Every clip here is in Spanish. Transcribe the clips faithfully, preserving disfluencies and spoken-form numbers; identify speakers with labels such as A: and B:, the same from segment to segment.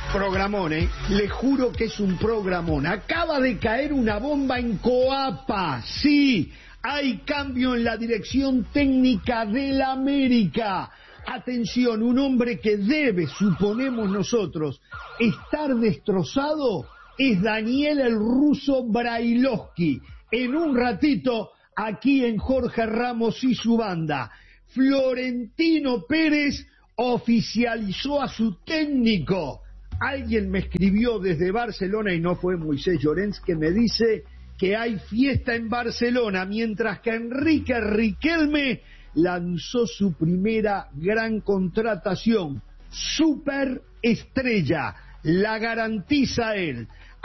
A: Programón, ¿eh? Le juro que es un programón. Acaba de caer una bomba en Coapa. Sí, hay cambio en la dirección técnica del América. Atención, un hombre que debe, suponemos nosotros, estar destrozado es Daniel el Ruso Brailovsky. En un ratito, aquí en Jorge Ramos y su banda, Florentino Pérez oficializó a su técnico. Alguien me escribió desde Barcelona, y no fue Moisés Llorens, que me dice que hay fiesta en Barcelona, mientras que Enrique Riquelme lanzó su primera gran contratación, superestrella, la garantiza él.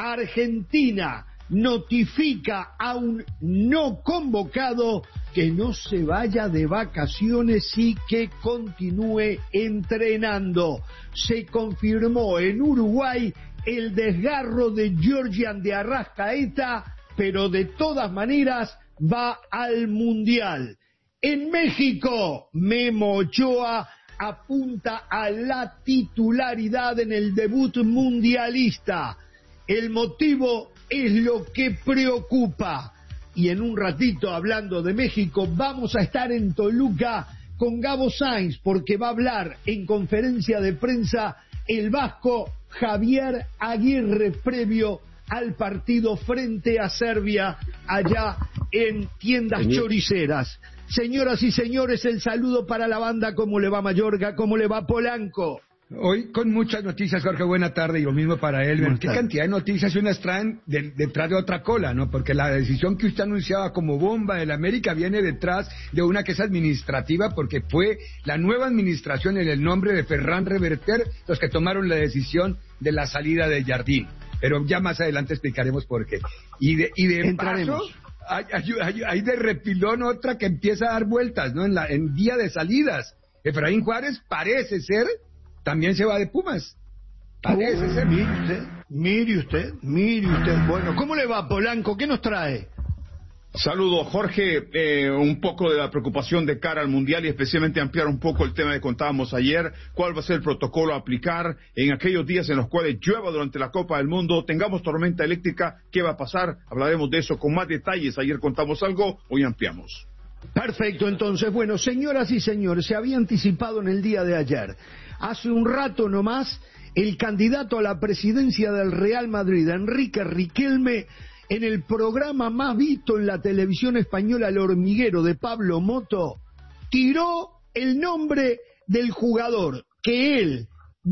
A: Argentina notifica a un no convocado que no se vaya de vacaciones y que continúe entrenando. Se confirmó en Uruguay el desgarro de Georgian de Arrascaeta, pero de todas maneras va al Mundial. En México, Memo Ochoa apunta a la titularidad en el debut mundialista. El motivo es lo que preocupa. Y en un ratito, hablando de México, vamos a estar en Toluca con Gabo Sainz, porque va a hablar en conferencia de prensa el vasco Javier Aguirre previo al partido frente a Serbia allá en Tiendas Señor. Choriceras. Señoras y señores, el saludo para la banda. ¿Cómo le va Mayorga? ¿Cómo le va Polanco?
B: Hoy con muchas noticias, Jorge, buena tarde, y lo mismo para él. ¿Qué cantidad de noticias unas traen de, detrás de otra cola, no? Porque la decisión que usted anunciaba como bomba del América viene detrás de una que es administrativa, porque fue la nueva administración en el nombre de Ferran Reverter los que tomaron la decisión de la salida de Jardín. Pero ya más adelante explicaremos por qué. Y de, y de paso, hay, hay, hay, hay de repilón otra que empieza a dar vueltas, ¿no? En, la, en día de salidas. Efraín Juárez parece ser... también se va de Pumas. Parece
A: uh,
B: ser.
A: Mire usted, mire usted, mire usted. Bueno, ¿cómo le va, Polanco? ¿Qué nos trae?
C: Saludos, Jorge. Eh, un poco de la preocupación de cara al Mundial y especialmente ampliar un poco el tema que contábamos ayer. ¿Cuál va a ser el protocolo a aplicar en aquellos días en los cuales llueva durante la Copa del Mundo? Tengamos tormenta eléctrica. ¿Qué va a pasar? Hablaremos de eso con más detalles. Ayer contamos algo, hoy ampliamos.
A: Perfecto, entonces, bueno, señoras y señores, se había anticipado en el día de ayer. Hace un rato nomás, el candidato a la presidencia del Real Madrid, Enrique Riquelme, en el programa más visto en la televisión española, El Hormiguero, de Pablo Moto, tiró el nombre del jugador que él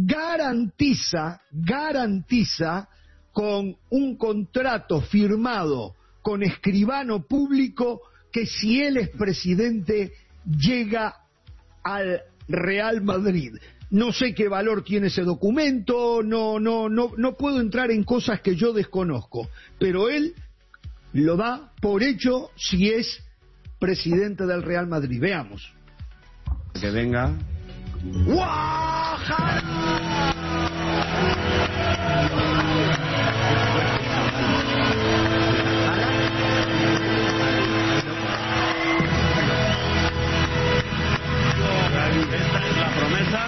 A: garantiza, garantiza con un contrato firmado con escribano público, que si él es presidente llega al Real Madrid. No sé qué valor tiene ese documento, no, no, no, no puedo entrar en cosas que yo desconozco, pero él lo da por hecho si es presidente del Real Madrid. Veamos.
D: Que venga.
E: Esta es la promesa.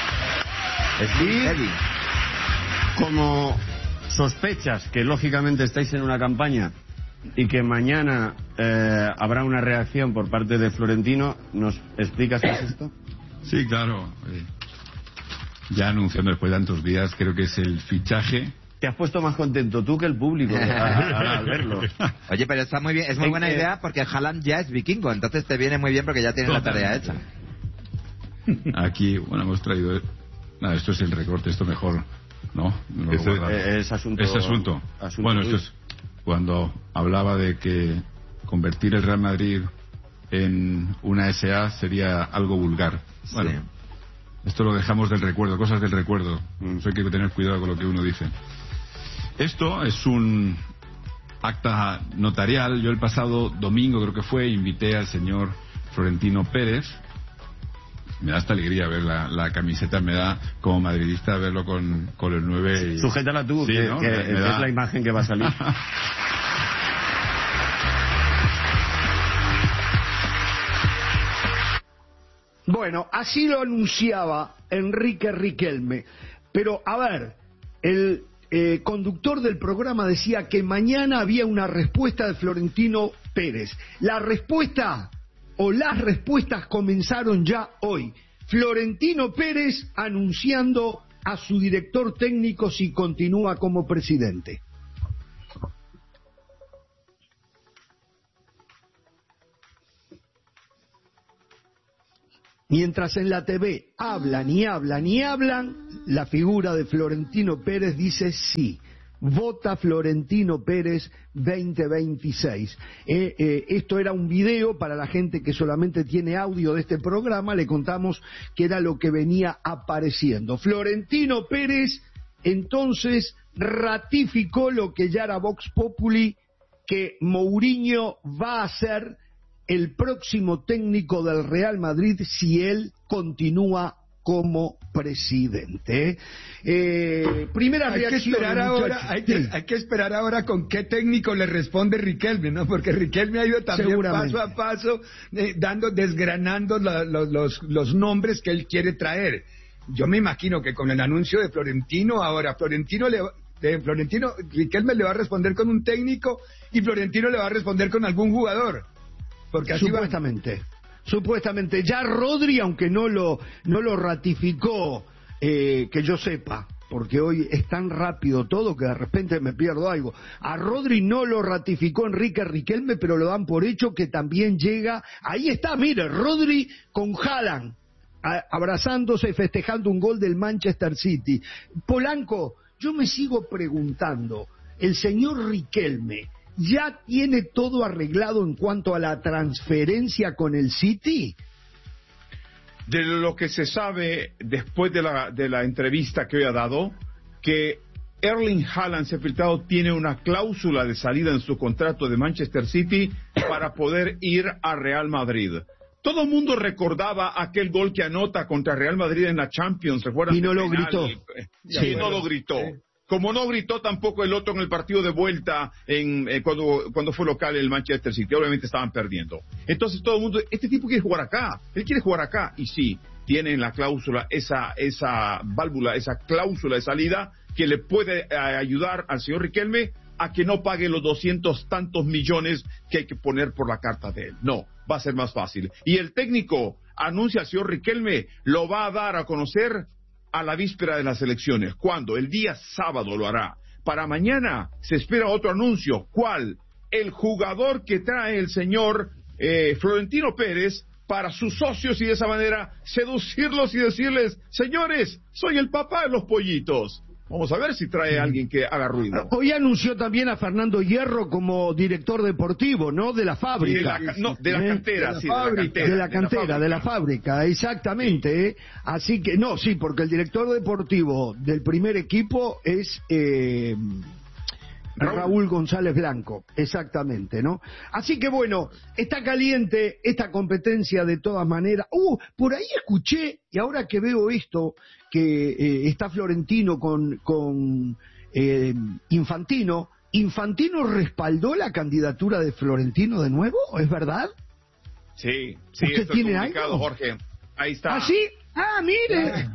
D: Sí, como sospechas que lógicamente estáis en una campaña y que mañana eh, habrá una reacción por parte de Florentino, ¿nos explicas qué es esto?
F: Sí, claro. Eh, ya anunciando después de tantos días, creo que es el fichaje.
D: Te has puesto más contento tú que el público al verlo.
G: Oye, pero está muy bien, es muy buena idea porque Haaland ya es vikingo, entonces te viene muy bien porque ya tienes la tarea hecha.
F: Aquí, bueno, hemos traído... Nada, esto es el recorte, esto mejor, ¿no? no
D: es, es asunto.
F: Es asunto. asunto bueno, esto es cuando hablaba de que convertir el Real Madrid en una S A sería algo vulgar. Bueno, sí. Esto lo dejamos del recuerdo, cosas del recuerdo. Mm. Eso hay que tener cuidado con lo que uno dice. Esto es un acta notarial. Yo el pasado domingo, creo que fue, invité al señor Florentino Pérez. Me da esta alegría ver la, la camiseta, me da como madridista verlo con, con el nueve. Y...
D: Sujétala tú, sí, que, ¿no? que, me, me da... es la imagen que va a salir.
A: Bueno, así lo anunciaba Enrique Riquelme. Pero, a ver, el eh, conductor del programa decía que mañana había una respuesta de Florentino Pérez. La respuesta o las respuestas comenzaron ya hoy. Florentino Pérez anunciando a su director técnico si continúa como presidente. Mientras en la T V hablan y hablan y hablan, la figura de Florentino Pérez dice sí. Vota Florentino Pérez veinte veintiséis. Eh, eh, esto era un video para la gente que solamente tiene audio de este programa. Le contamos que era lo que venía apareciendo. Florentino Pérez entonces ratificó lo que ya era Vox Populi, que Mourinho va a ser el próximo técnico del Real Madrid si él continúa como presidente. Eh, primera
B: hay
A: reacción.
B: Que esperar ahora, hay, que, hay que esperar ahora con qué técnico le responde Riquelme, ¿no? Porque Riquelme ha ido también paso a paso, eh, dando, desgranando la, los, los, los nombres que él quiere traer. Yo me imagino que con el anuncio de Florentino, ahora Florentino le de Florentino, Riquelme le va a responder con un técnico y Florentino le va a responder con algún jugador. Porque así
A: supuestamente. Va. Supuestamente, ya Rodri, aunque no lo no lo ratificó, eh, que yo sepa, porque hoy es tan rápido todo que de repente me pierdo algo. A Rodri no lo ratificó Enrique Riquelme, pero lo dan por hecho que también llega. Ahí está, mire, Rodri con Haaland, a, abrazándose y festejando un gol del Manchester City. Polanco, yo me sigo preguntando, el señor Riquelme ¿ya tiene todo arreglado en cuanto a la transferencia con el City?
C: De lo que se sabe después de la, de la entrevista que hoy ha dado, que Erling Haaland, se ha filtrado, tiene una cláusula de salida en su contrato de Manchester City para poder ir a Real Madrid. Todo el mundo recordaba aquel gol que anota contra Real Madrid en la Champions, ¿recuerdan?
A: Y no lo gritó.
C: Sí, no lo gritó. Como no gritó tampoco el otro en el partido de vuelta en eh, cuando cuando fue local el Manchester City. Obviamente estaban perdiendo. Entonces todo el mundo, este tipo quiere jugar acá, él quiere jugar acá. Y sí, tiene en la cláusula esa esa válvula, esa cláusula de salida que le puede eh, ayudar al señor Riquelme a que no pague los doscientos tantos millones que hay que poner por la carta de él. No, va a ser más fácil. Y el técnico anuncia al señor Riquelme, lo va a dar a conocer a la víspera de las elecciones. ¿Cuándo? El día sábado lo hará. Para mañana se espera otro anuncio. ¿Cuál? El jugador que trae el señor eh, Florentino Pérez para sus socios y de esa manera seducirlos y decirles, señores, soy el papá de los pollitos. Vamos a ver si trae a alguien que haga ruido.
A: Hoy anunció también a Fernando Hierro como director deportivo, ¿no? De la fábrica.
C: Sí, de la, no, de la cantera,
A: de la
C: sí,
A: fábrica,
C: de la cantera.
A: De la cantera, de la fábrica, exactamente. Sí. Así que, no, sí, porque el director deportivo del primer equipo es eh, Raúl. Raúl González Blanco, exactamente, ¿no? Así que bueno, está caliente esta competencia de todas maneras. Uh, por ahí escuché, y ahora que veo esto, que eh, está Florentino con, con eh, Infantino, ¿Infantino respaldó la candidatura de Florentino de nuevo? ¿Es verdad?
C: Sí, sí,
A: ¿Usted
C: esto
A: tiene
C: es comunicado,
A: algo?
C: Jorge. Ahí está.
A: ¿Ah, sí? Ah, mire.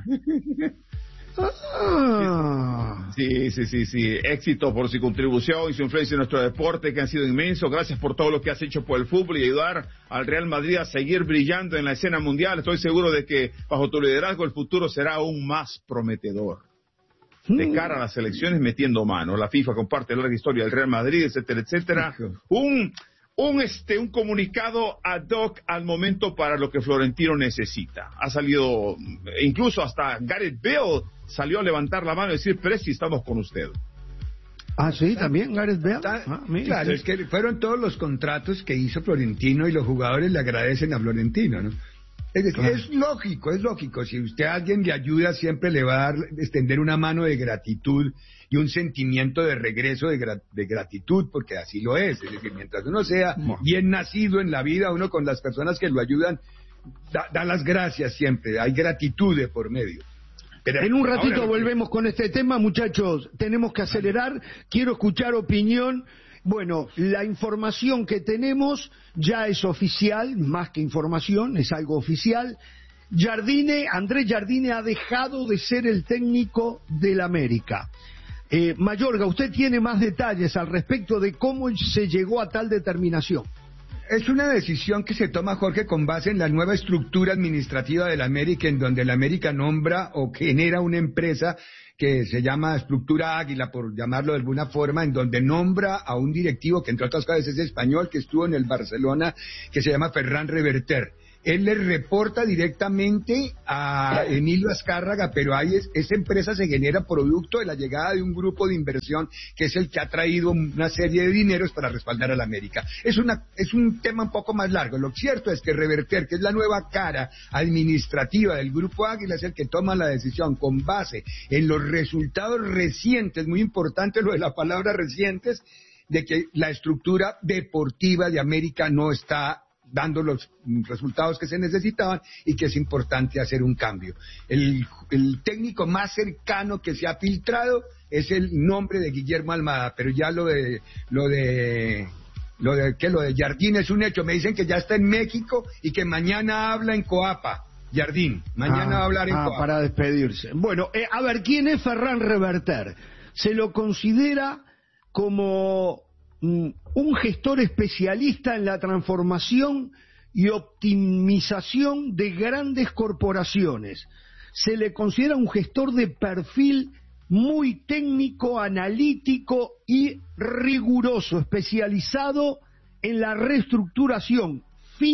A: Ah.
C: Sí, sí, sí, sí. Éxito por su contribución y su influencia en nuestro deporte, que han sido inmensos. Gracias por todo lo que has hecho por el fútbol y ayudar al Real Madrid a seguir brillando en la escena mundial. Estoy seguro de que bajo tu liderazgo el futuro será aún más prometedor. De cara a las elecciones, metiendo mano. La FIFA comparte la larga historia del Real Madrid, etcétera, etcétera. Un... Un, este, un comunicado ad hoc al momento para lo que Florentino necesita. Ha salido, incluso hasta Gareth Bale salió a levantar la mano y decir, Presi, estamos con usted.
A: Ah, sí, también Gareth Bale.
B: Ah, claro, es que fueron todos los contratos que hizo Florentino y los jugadores le agradecen a Florentino, ¿no? Es decir, claro. es lógico, es lógico. Si usted a alguien le ayuda, siempre le va a dar, extender una mano de gratitud y un sentimiento de regreso de, gra- de gratitud, porque así lo es. Es decir, mientras uno sea bien nacido en la vida, uno con las personas que lo ayudan, da, da las gracias siempre. Hay gratitud de por medio.
A: Pero en un ratito ahora, volvemos con este tema, muchachos. Tenemos que acelerar. Quiero escuchar opinión. Bueno, la información que tenemos ya es oficial, más que información, es algo oficial. Jardine, Andrés Jardine ha dejado de ser el técnico del América. Eh, Mayorga, usted tiene más detalles al respecto de cómo se llegó a tal determinación.
B: Es una decisión que se toma, Jorge, con base en la nueva estructura administrativa de la América, en donde la América nombra o genera una empresa que se llama Estructura Águila, por llamarlo de alguna forma, en donde nombra a un directivo que entre otras cosas es español, que estuvo en el Barcelona, que se llama Ferran Reverter. Él le reporta directamente a Emilio Azcárraga, pero ahí es, esa empresa se genera producto de la llegada de un grupo de inversión que es el que ha traído una serie de dineros para respaldar a la América. Es una, es un tema un poco más largo. Lo cierto es que Reverter, que es la nueva cara administrativa del Grupo Águila, es el que toma la decisión con base en los resultados recientes, muy importante lo de la palabra recientes, de que la estructura deportiva de América no está dando los resultados que se necesitaban y que es importante hacer un cambio. El, el técnico más cercano que se ha filtrado es el nombre de Guillermo Almada, pero ya lo de lo de lo de que lo de Jardín es un hecho. Me dicen que ya está en México y que mañana habla en Coapa. Jardín, mañana
A: ah,
B: va a hablar en
A: ah,
B: Coapa.
A: Para despedirse. Bueno, eh, a ver, ¿quién es Ferran Reverter? Se lo considera como un gestor especialista en la transformación y optimización de grandes corporaciones. Se le considera un gestor de perfil muy técnico, analítico y riguroso, especializado en la reestructuración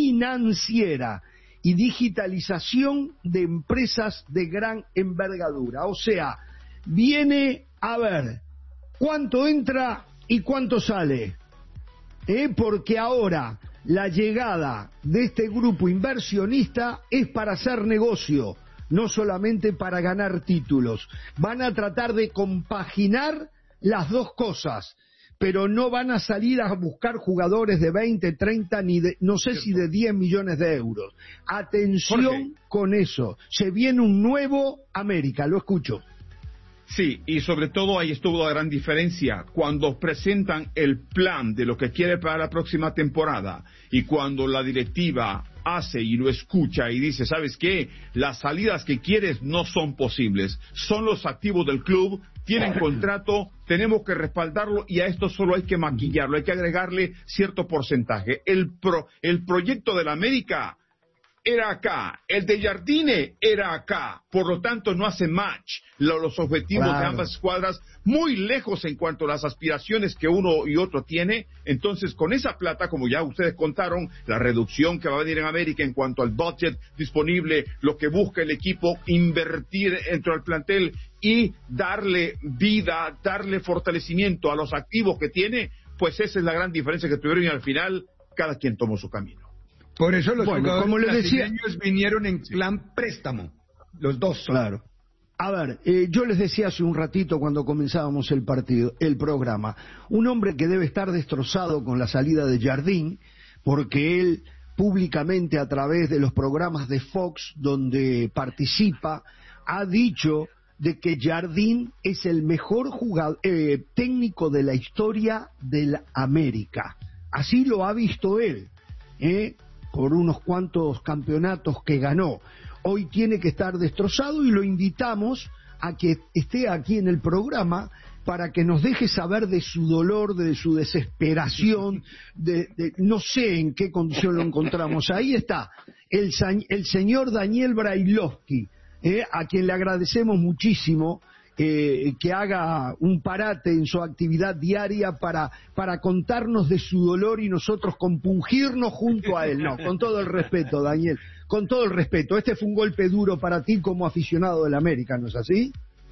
A: financiera y digitalización de empresas de gran envergadura. O sea, viene a ver cuánto entra ¿y cuánto sale? ¿Eh? Porque ahora la llegada de este grupo inversionista es para hacer negocio, no solamente para ganar títulos. Van a tratar de compaginar las dos cosas, pero no van a salir a buscar jugadores de veinte, treinta, ni de, no sé si de diez millones de euros. Atención Jorge. Con eso. Se viene un nuevo América, lo escucho.
C: Sí, y sobre todo ahí estuvo la gran diferencia, cuando presentan el plan de lo que quiere para la próxima temporada y cuando la directiva hace y lo escucha y dice, ¿sabes qué? Las salidas que quieres no son posibles, son los activos del club, tienen contrato, tenemos que respaldarlo y a esto solo hay que maquillarlo, hay que agregarle cierto porcentaje. El, pro, el proyecto de la América era acá, el de Jardine era acá, por lo tanto no hace match los objetivos claro. de ambas escuadras, muy lejos en cuanto a las aspiraciones que uno y otro tiene. Entonces con esa plata, como ya ustedes contaron, la reducción que va a venir en América en cuanto al budget disponible, lo que busca el equipo, invertir dentro del plantel y darle vida, darle fortalecimiento a los activos que tiene, pues esa es la gran diferencia que tuvieron y al final cada quien tomó su camino.
B: Por eso los
A: bueno,
B: jugadores
A: como les decía,
B: vinieron en plan préstamo, los dos.
A: Claro. A ver, eh, yo les decía hace un ratito cuando comenzábamos el partido, el programa, un hombre que debe estar destrozado con la salida de Jardín, porque él públicamente a través de los programas de Fox donde participa, ha dicho de que Jardín es el mejor jugador, eh, técnico de la historia del América. Así lo ha visto él, ¿eh? por unos cuantos campeonatos que ganó. Hoy tiene que estar destrozado y lo invitamos a que esté aquí en el programa para que nos deje saber de su dolor, de su desesperación, de, de no sé en qué condición lo encontramos. Ahí está, el, el señor Daniel Brailovsky, eh, a quien le agradecemos muchísimo eh, que haga un parate en su actividad diaria para, para contarnos de su dolor y nosotros compungirnos junto a él. No, con todo el respeto, Daniel, con todo el respeto. Este fue un golpe duro para ti como aficionado del América, ¿no es así?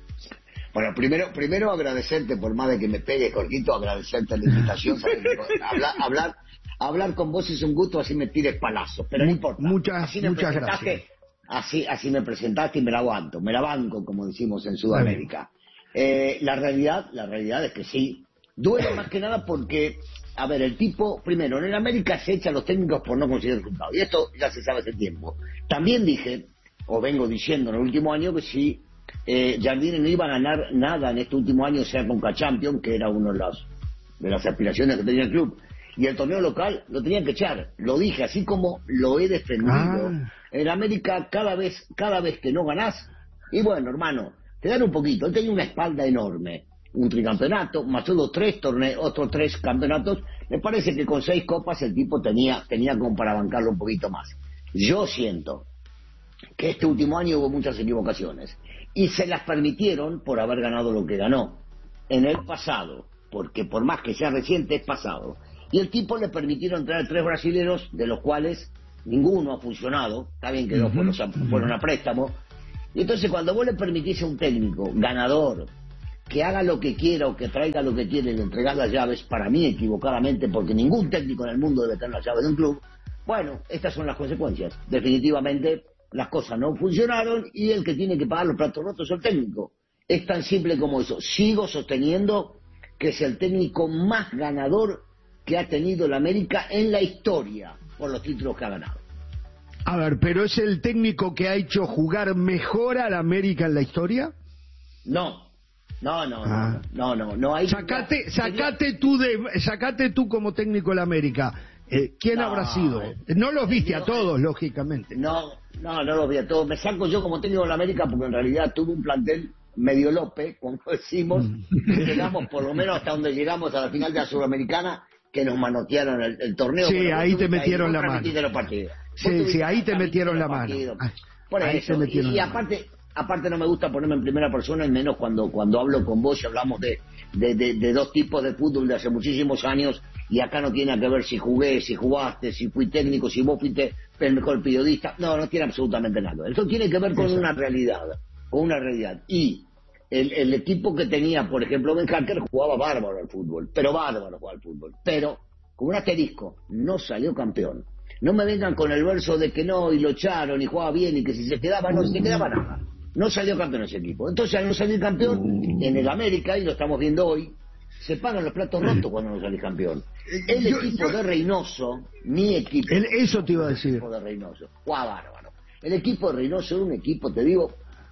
H: Bueno, primero primero agradecerte, por más de que me pegue, Jorgito, agradecerte la invitación. hablar, hablar, hablar con vos es un gusto, así me tires palazos, pero no importa.
A: Muchas, muchas gracias.
H: Así, así me presentaste y me la aguanto, me la banco, como decimos en Sudamérica. Eh, la realidad, la realidad es que sí, duele más que nada porque, a ver, el tipo, primero, en el América se echa a los técnicos por no conseguir resultados, y esto ya se sabe hace tiempo. También dije, o vengo diciendo en el último año, que si eh, Jardine no iba a ganar nada en este último año, sea con K-Champion, que era una de las, de las aspiraciones que tenía el club, y el torneo local lo tenían que echar. Lo dije, así como lo he defendido. Ah. En América, cada vez cada vez que no ganás, y bueno, hermano, te dan un poquito. Él tenía una espalda enorme. un tricampeonato, más otros tres torneos, otros tres campeonatos. Me parece que con seis copas el tipo tenía, tenía como para bancarlo un poquito más. Yo siento que este último año hubo muchas equivocaciones y se las permitieron por haber ganado lo que ganó en el pasado, porque por más que sea reciente es pasado. Y el tipo le permitieron traer tres brasileños, de los cuales ninguno ha funcionado, está bien que dos fueron, fueron a préstamo. Y entonces cuando vos le permitís a un técnico ganador que haga lo que quiera o que traiga lo que quiera y le entregar las llaves, para mí equivocadamente, porque ningún técnico en el mundo debe tener las llaves de un club, bueno, estas son las consecuencias. Definitivamente las cosas no funcionaron y el que tiene que pagar los platos rotos es el técnico. Es tan simple como eso. Sigo sosteniendo que es el técnico más ganador que ha tenido la América en la historia por los títulos que ha ganado.
A: A ver, ¿pero es el técnico que ha hecho jugar mejor a la América en la historia?
H: No, no, no,
A: ah.
H: no, no, no, no hay...
A: Sacate, sacate tú de, sacate tú como técnico de la América. Eh, ¿Quién
H: no,
A: habrá sido? No los viste a todos, lógicamente.
H: No, no, no los vi a todos. Me saco yo como técnico de la América porque en realidad tuve un plantel medio Lope, como decimos, que llegamos por lo menos hasta donde llegamos a la final de la Sudamericana, que nos manotearon el, el torneo.
A: Sí, ahí te metieron la mano.
H: Sí,
A: sí, ahí te metieron la mano.
H: Por eso, y, y aparte, aparte no me gusta ponerme en primera persona, y menos cuando cuando hablo con vos y hablamos de, de, de, de dos tipos de fútbol de hace muchísimos años, y acá no tiene que ver si jugué, si jugaste, si fui técnico, si vos fuiste el mejor periodista. No, no tiene absolutamente nada. Eso tiene que ver con Exacto. una realidad, con una realidad. Y el, el equipo que tenía, por ejemplo, Ben Hacker jugaba bárbaro al fútbol, pero bárbaro jugaba al fútbol, pero con un asterisco, no salió campeón. No me vengan con el verso de que no, y lo echaron, y jugaba bien, y que si se quedaba, no se quedaba nada. No salió campeón ese equipo. Entonces, al no salir campeón, en el América, y lo estamos viendo hoy, se pagan los platos rotos cuando no salís campeón. El yo, equipo yo... de Reynoso, mi equipo...
A: El, eso te iba a decir.
H: El equipo de Reynoso, jugaba bárbaro. El equipo de Reynoso era un equipo, te digo,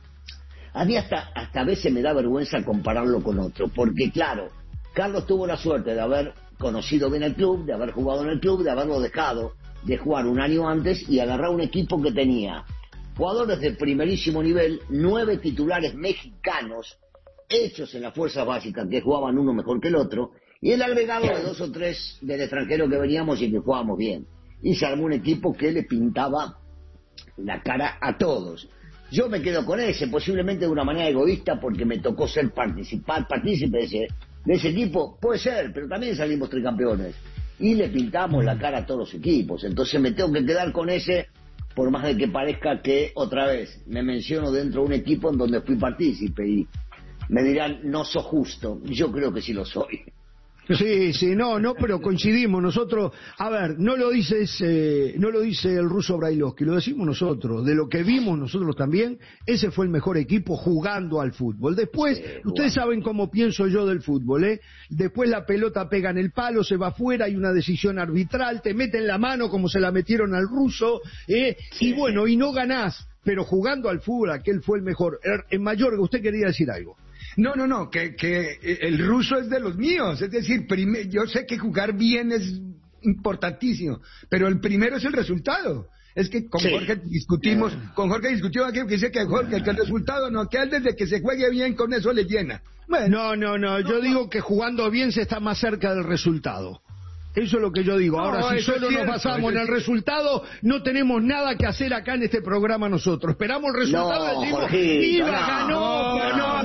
H: a mí hasta, hasta a veces me da vergüenza compararlo con otro, porque claro, Carlos tuvo la suerte de haber conocido bien el club, de haber jugado en el club, de haberlo dejado de jugar un año antes y agarrar un equipo que tenía jugadores de primerísimo nivel, nueve titulares mexicanos hechos en las fuerzas básicas que jugaban uno mejor que el otro, y el agregado de dos o tres del extranjero que veníamos y que jugábamos bien, y se armó un equipo que le pintaba la cara a todos. Yo me quedo con ese, posiblemente de una manera egoísta, porque me tocó ser participar, partícipe de ese, de ese equipo, puede ser, pero también salimos tricampeones y le pintamos la cara a todos los equipos. Entonces me tengo que quedar con ese, por más de que parezca que otra vez me menciono dentro de un equipo en donde fui partícipe, y me dirán, no sos justo. Yo creo que sí lo soy.
A: Sí, sí, no, no, pero coincidimos nosotros. A ver, no lo dice ese, no lo dice el ruso Brailovsky, lo decimos nosotros. De lo que vimos nosotros también, ese fue el mejor equipo jugando al fútbol. Después, sí, ustedes saben cómo pienso yo del fútbol, ¿eh? Después la pelota pega en el palo, se va afuera, hay una decisión arbitral, te meten la mano como se la metieron al ruso, ¿eh? Sí, y bueno, y no ganás, pero jugando al fútbol, aquel fue el mejor. En Mayorga, usted quería decir algo.
B: No, no, no, que, que el ruso es de los míos, es decir, prime, yo sé que jugar bien es importantísimo, pero el primero es el resultado. Es que con sí. Jorge discutimos, con Jorge discutimos aquí que dice que Jorge, que el resultado no, que él desde que se juegue bien con eso le llena.
A: Bueno, no, no, no, yo no, digo que jugando bien se está más cerca del resultado. Eso es lo que yo digo. Ahora, no, si solo cierto, nos basamos en el resultado, no tenemos nada que hacer acá en este programa nosotros. Esperamos el resultado y decimos, ¡Viva, ganó! ¡Ganó!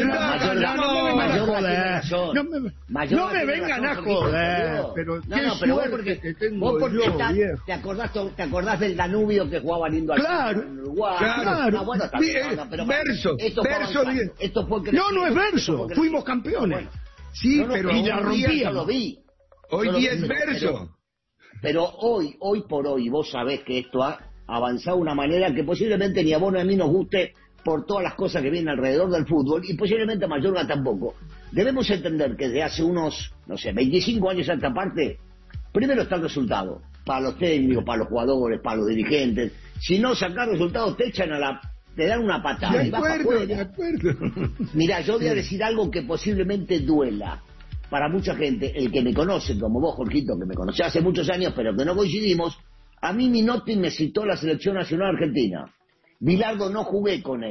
A: No me vengan a joder. Pero
H: no, no, pero vos porque, que tengo vos porque yo, está, te, acordás, te acordás del Danubio que jugaba lindo al
A: claro,
H: en Uruguay.
A: Claro,
H: no, bueno, está bien, no, pero
B: verso,
H: esto
B: verso.
H: Fue esto fue
A: no, no es verso, fuimos campeones.
H: Bueno,
B: sí,
H: no, no,
B: pero
H: y la rompíamos. Lo vi.
B: Hoy día es verso.
H: Pero, pero hoy, hoy por hoy, vos sabés que esto ha avanzado de una manera que posiblemente ni a vos ni a mí nos guste por todas las cosas que vienen alrededor del fútbol, y posiblemente a Mayorga tampoco. Debemos entender que desde hace unos, no sé, veinticinco años a esta parte, primero está el resultado, para los técnicos, para los jugadores, para los dirigentes. Si no sacás resultados, te echan a la... te dan una patada
B: de
H: y vas para
B: acuerdo,
H: afuera.
B: de acuerdo.
H: Mirá, yo voy a decir algo que posiblemente duela para mucha gente, el que me conoce, como vos, Jorgito, que me conocí hace muchos años, pero que no coincidimos. A mí Minotti me citó a la selección nacional argentina. Bilardo no jugué con él.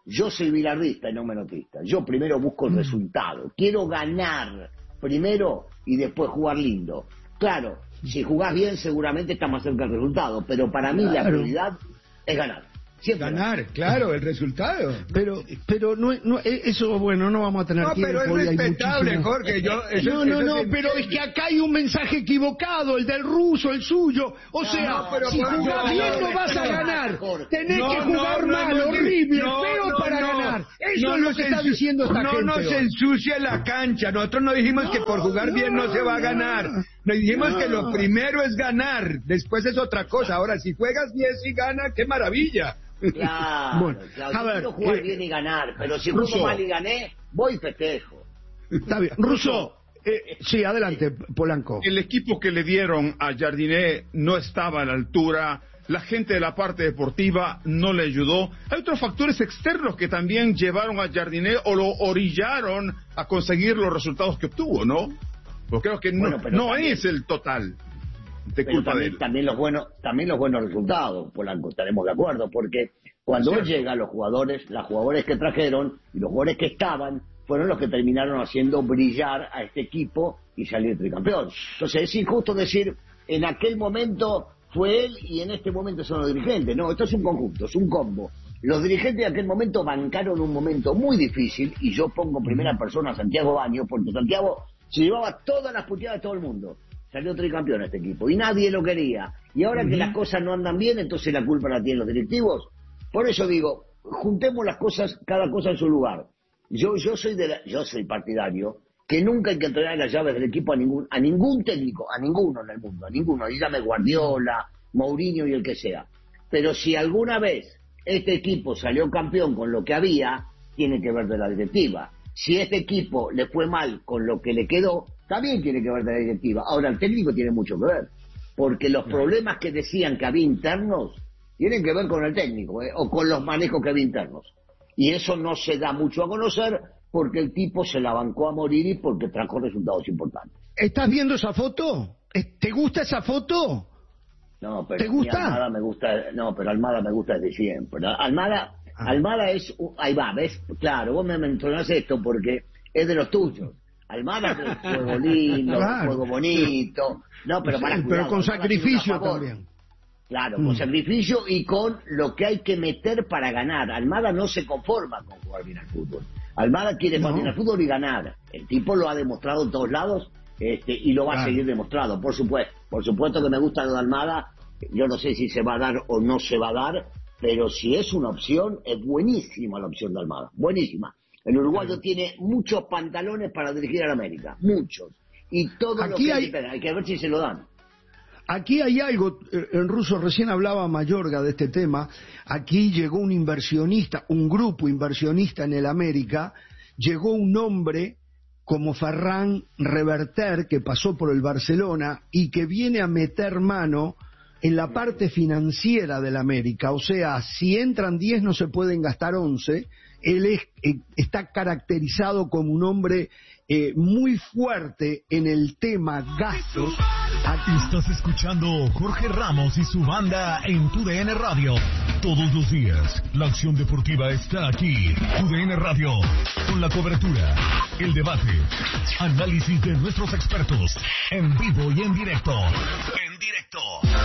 H: yo soy bilardista y no menotista. Yo primero busco el mm. resultado. Quiero ganar primero y después jugar lindo. Claro, si jugás bien seguramente estás más cerca del resultado, pero para mí claro. la prioridad es ganar. Siempre
B: ganar,
H: ganar.
B: Claro, el resultado.
A: Pero, pero no, no, eso, bueno, no vamos a tener
B: no,
A: tiempo.
B: No, pero es respetable, Jorge. Yo, eso,
A: no, no,
B: eso
A: no,
B: es
A: pero es que acá hay un mensaje equivocado, el del ruso, el suyo. O no, sea, no, pero si jugás bien no vas a ganar. Tenés no, que jugar no, mal, no, horrible, no, feo no, para no, ganar. Eso no, es lo que está diciendo esta
B: no
A: gente.
B: No nos ensucia la cancha. Nosotros no dijimos que por jugar bien no se va a ganar. Nos dijimos que lo primero es ganar. Después es otra cosa. Ahora, si juegas bien y ganas, ¡qué maravilla!
H: Claro, bueno, claro, a ver, quiero jugar eh, bien y ganar, pero si Russo, juego mal y gané, voy y festejo.
A: Está bien. Russo, eh, sí, adelante, Polanco.
C: El equipo que le dieron a Jardiné no estaba a la altura, la gente de la parte deportiva no le ayudó. Hay otros factores externos que también llevaron a Jardiné o lo orillaron a conseguir los resultados que obtuvo, ¿no? Porque creo que bueno, no, no también, es el total. De
H: pero
C: culpa
H: también,
C: de él.
H: también los buenos también los buenos resultados, Polanco, estaremos de acuerdo, porque cuando él llega, los jugadores, los jugadores que trajeron y los jugadores que estaban fueron los que terminaron haciendo brillar a este equipo y salir tricampeón. Entonces es injusto decir en aquel momento fue él y en este momento son los dirigentes. No, esto es un conjunto, es un combo. Los dirigentes de aquel momento bancaron un momento muy difícil y yo pongo en primera persona a Santiago Baños porque Santiago se llevaba todas las puteadas de todo el mundo. Salió tricampeón este equipo y nadie lo quería. Y ahora uh-huh. que las cosas no andan bien, entonces la culpa la tienen los directivos. Por eso digo, juntemos las cosas, cada cosa en su lugar. Yo yo soy de la, yo soy partidario que nunca hay que entregar las llaves del equipo a ningún a ningún técnico, a ninguno en el mundo, a ninguno. Y llame Guardiola, Mourinho y el que sea. Pero si alguna vez este equipo salió campeón con lo que había, tiene que ver de la directiva. Si este equipo le fue mal con lo que le quedó, también tiene que ver de la directiva. Ahora, el técnico tiene mucho que ver, porque los problemas que decían que había internos tienen que ver con el técnico, ¿eh? o con los manejos que había internos. Y eso no se da mucho a conocer porque el tipo se la bancó a morir y porque trajo resultados importantes.
A: ¿Estás viendo esa foto? ¿Te gusta esa foto?
H: No, pero
A: ¿Te gusta?
H: Almada me gusta, no, pero Almada me gusta desde siempre. Almada, ah. Almada es, ahí va, ¿ves? Claro, vos me mencionás esto porque es de los tuyos. Almada es un juego lindo, claro. un juego bonito. No, pero para
A: sí,
H: cuidado,
A: pero con sacrificio también.
H: Claro, con mm. sacrificio y con lo que hay que meter para ganar. Almada no se conforma con jugar bien al fútbol. Almada quiere jugar no. bien al fútbol y ganar. El tipo lo ha demostrado en todos lados este, y lo va claro. a seguir demostrando, por supuesto. Por supuesto que me gusta lo de Almada. Yo no sé si se va a dar o no se va a dar, pero si es una opción, es buenísima la opción de Almada. Buenísima. El uruguayo tiene muchos pantalones para dirigir a la América, muchos. Y todo
A: Aquí
H: lo que
A: hay...
H: hay, que hay que ver si se lo dan.
A: Aquí hay algo, en ruso recién hablaba Mayorga de este tema, aquí llegó un inversionista, un grupo inversionista en el América, llegó un hombre como Ferran Reverter, que pasó por el Barcelona y que viene a meter mano en la parte financiera del América, o sea, si entran diez no se pueden gastar once. Él es, eh, está caracterizado como un hombre eh, muy fuerte en el tema gastos.
I: Estás escuchando Jorge Ramos y su banda en Tu D N Radio. Todos los días, la acción deportiva está aquí. Tu D N Radio, con la cobertura, el debate, análisis de nuestros expertos, en vivo y en directo. En directo.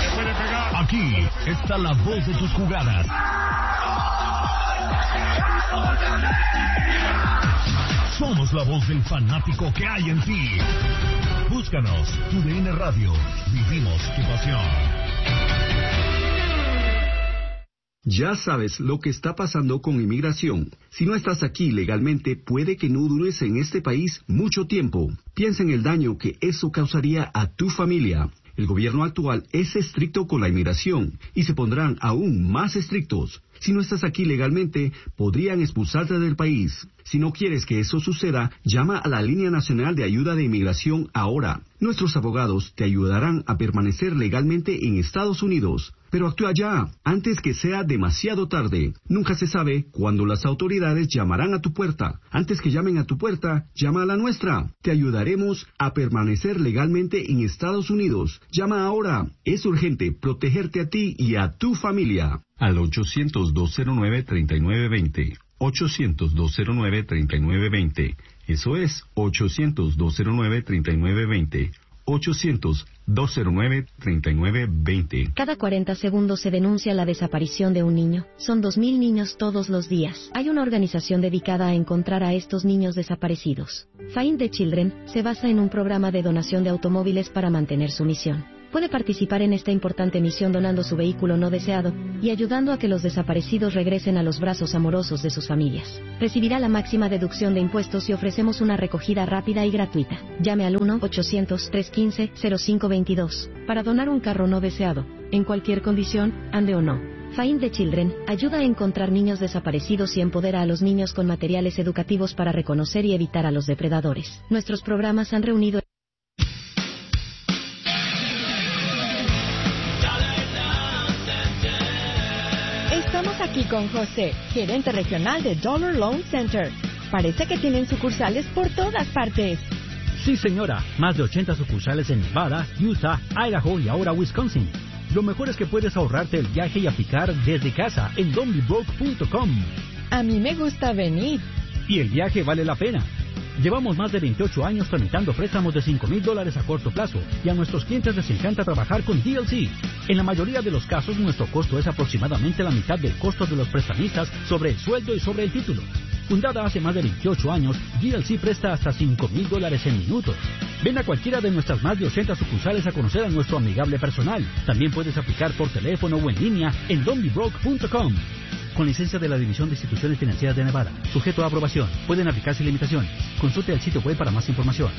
I: Aquí está la voz de tus jugadas. Somos la voz del fanático que hay en ti. Búscanos, Tu D N Radio. Vivimos tu pasión.
J: Ya sabes lo que está pasando con inmigración. Si no estás aquí legalmente, puede que no dures en este país mucho tiempo. Piensa en el daño que eso causaría a tu familia. El gobierno actual es estricto con la inmigración y se pondrán aún más estrictos. Si no estás aquí legalmente, podrían expulsarte del país. Si no quieres que eso suceda, llama a la Línea Nacional de Ayuda de Inmigración ahora. Nuestros abogados te ayudarán a permanecer legalmente en Estados Unidos. Pero actúa ya, antes que sea demasiado tarde. Nunca se sabe cuándo las autoridades llamarán a tu puerta. Antes que llamen a tu puerta, llama a la nuestra. Te ayudaremos a permanecer legalmente en Estados Unidos. Llama ahora. Es urgente protegerte a ti y a tu familia. Al ochocientos, dos cero nueve, treinta y nueve veinte. ochocientos, dos cero nueve, treinta y nueve veinte. Eso es ochocientos, dos cero nueve, treinta y nueve veinte. ochocientos, dos cero nueve, treinta y nueve veinte.
K: Cada cuarenta segundos se denuncia la desaparición de un niño. Son dos mil niños todos los días. Hay una organización dedicada a encontrar a estos niños desaparecidos. Find the Children se basa en un programa de donación de automóviles para mantener su misión. Puede participar en esta importante misión donando su vehículo no deseado y ayudando a que los desaparecidos regresen a los brazos amorosos de sus familias. Recibirá la máxima deducción de impuestos y ofrecemos una recogida rápida y gratuita. Llame al uno ochocientos, trescientos quince, cero cinco veintidós para donar un carro no deseado, en cualquier condición, ande o no. Find the Children ayuda a encontrar niños desaparecidos y empodera a los niños con materiales educativos para reconocer y evitar a los depredadores. Nuestros programas han reunido
L: Estamos aquí con José, gerente regional de Dollar Loan Center. Parece que tienen sucursales por todas partes.
M: Sí, señora. Más de ochenta sucursales en Nevada, Utah, Idaho y ahora Wisconsin. Lo mejor es que puedes ahorrarte el viaje y aplicar desde casa en donbybroke punto com.
L: A mí me gusta venir.
M: Y el viaje vale la pena. Llevamos más de veintiocho años tramitando préstamos de cinco mil dólares a corto plazo y a nuestros clientes les encanta trabajar con D L C. En la mayoría de los casos, nuestro costo es aproximadamente la mitad del costo de los prestamistas sobre el sueldo y sobre el título. Fundada hace más de veintiocho años, D L C presta hasta cinco mil dólares en minutos. Ven a cualquiera de nuestras más de ochenta sucursales a conocer a nuestro amigable personal. También puedes aplicar por teléfono o en línea en donbybroke punto com. Con licencia de la División de Instituciones Financieras de Nevada. Sujeto a aprobación. Pueden aplicarse limitaciones. Consulte el sitio web para más información.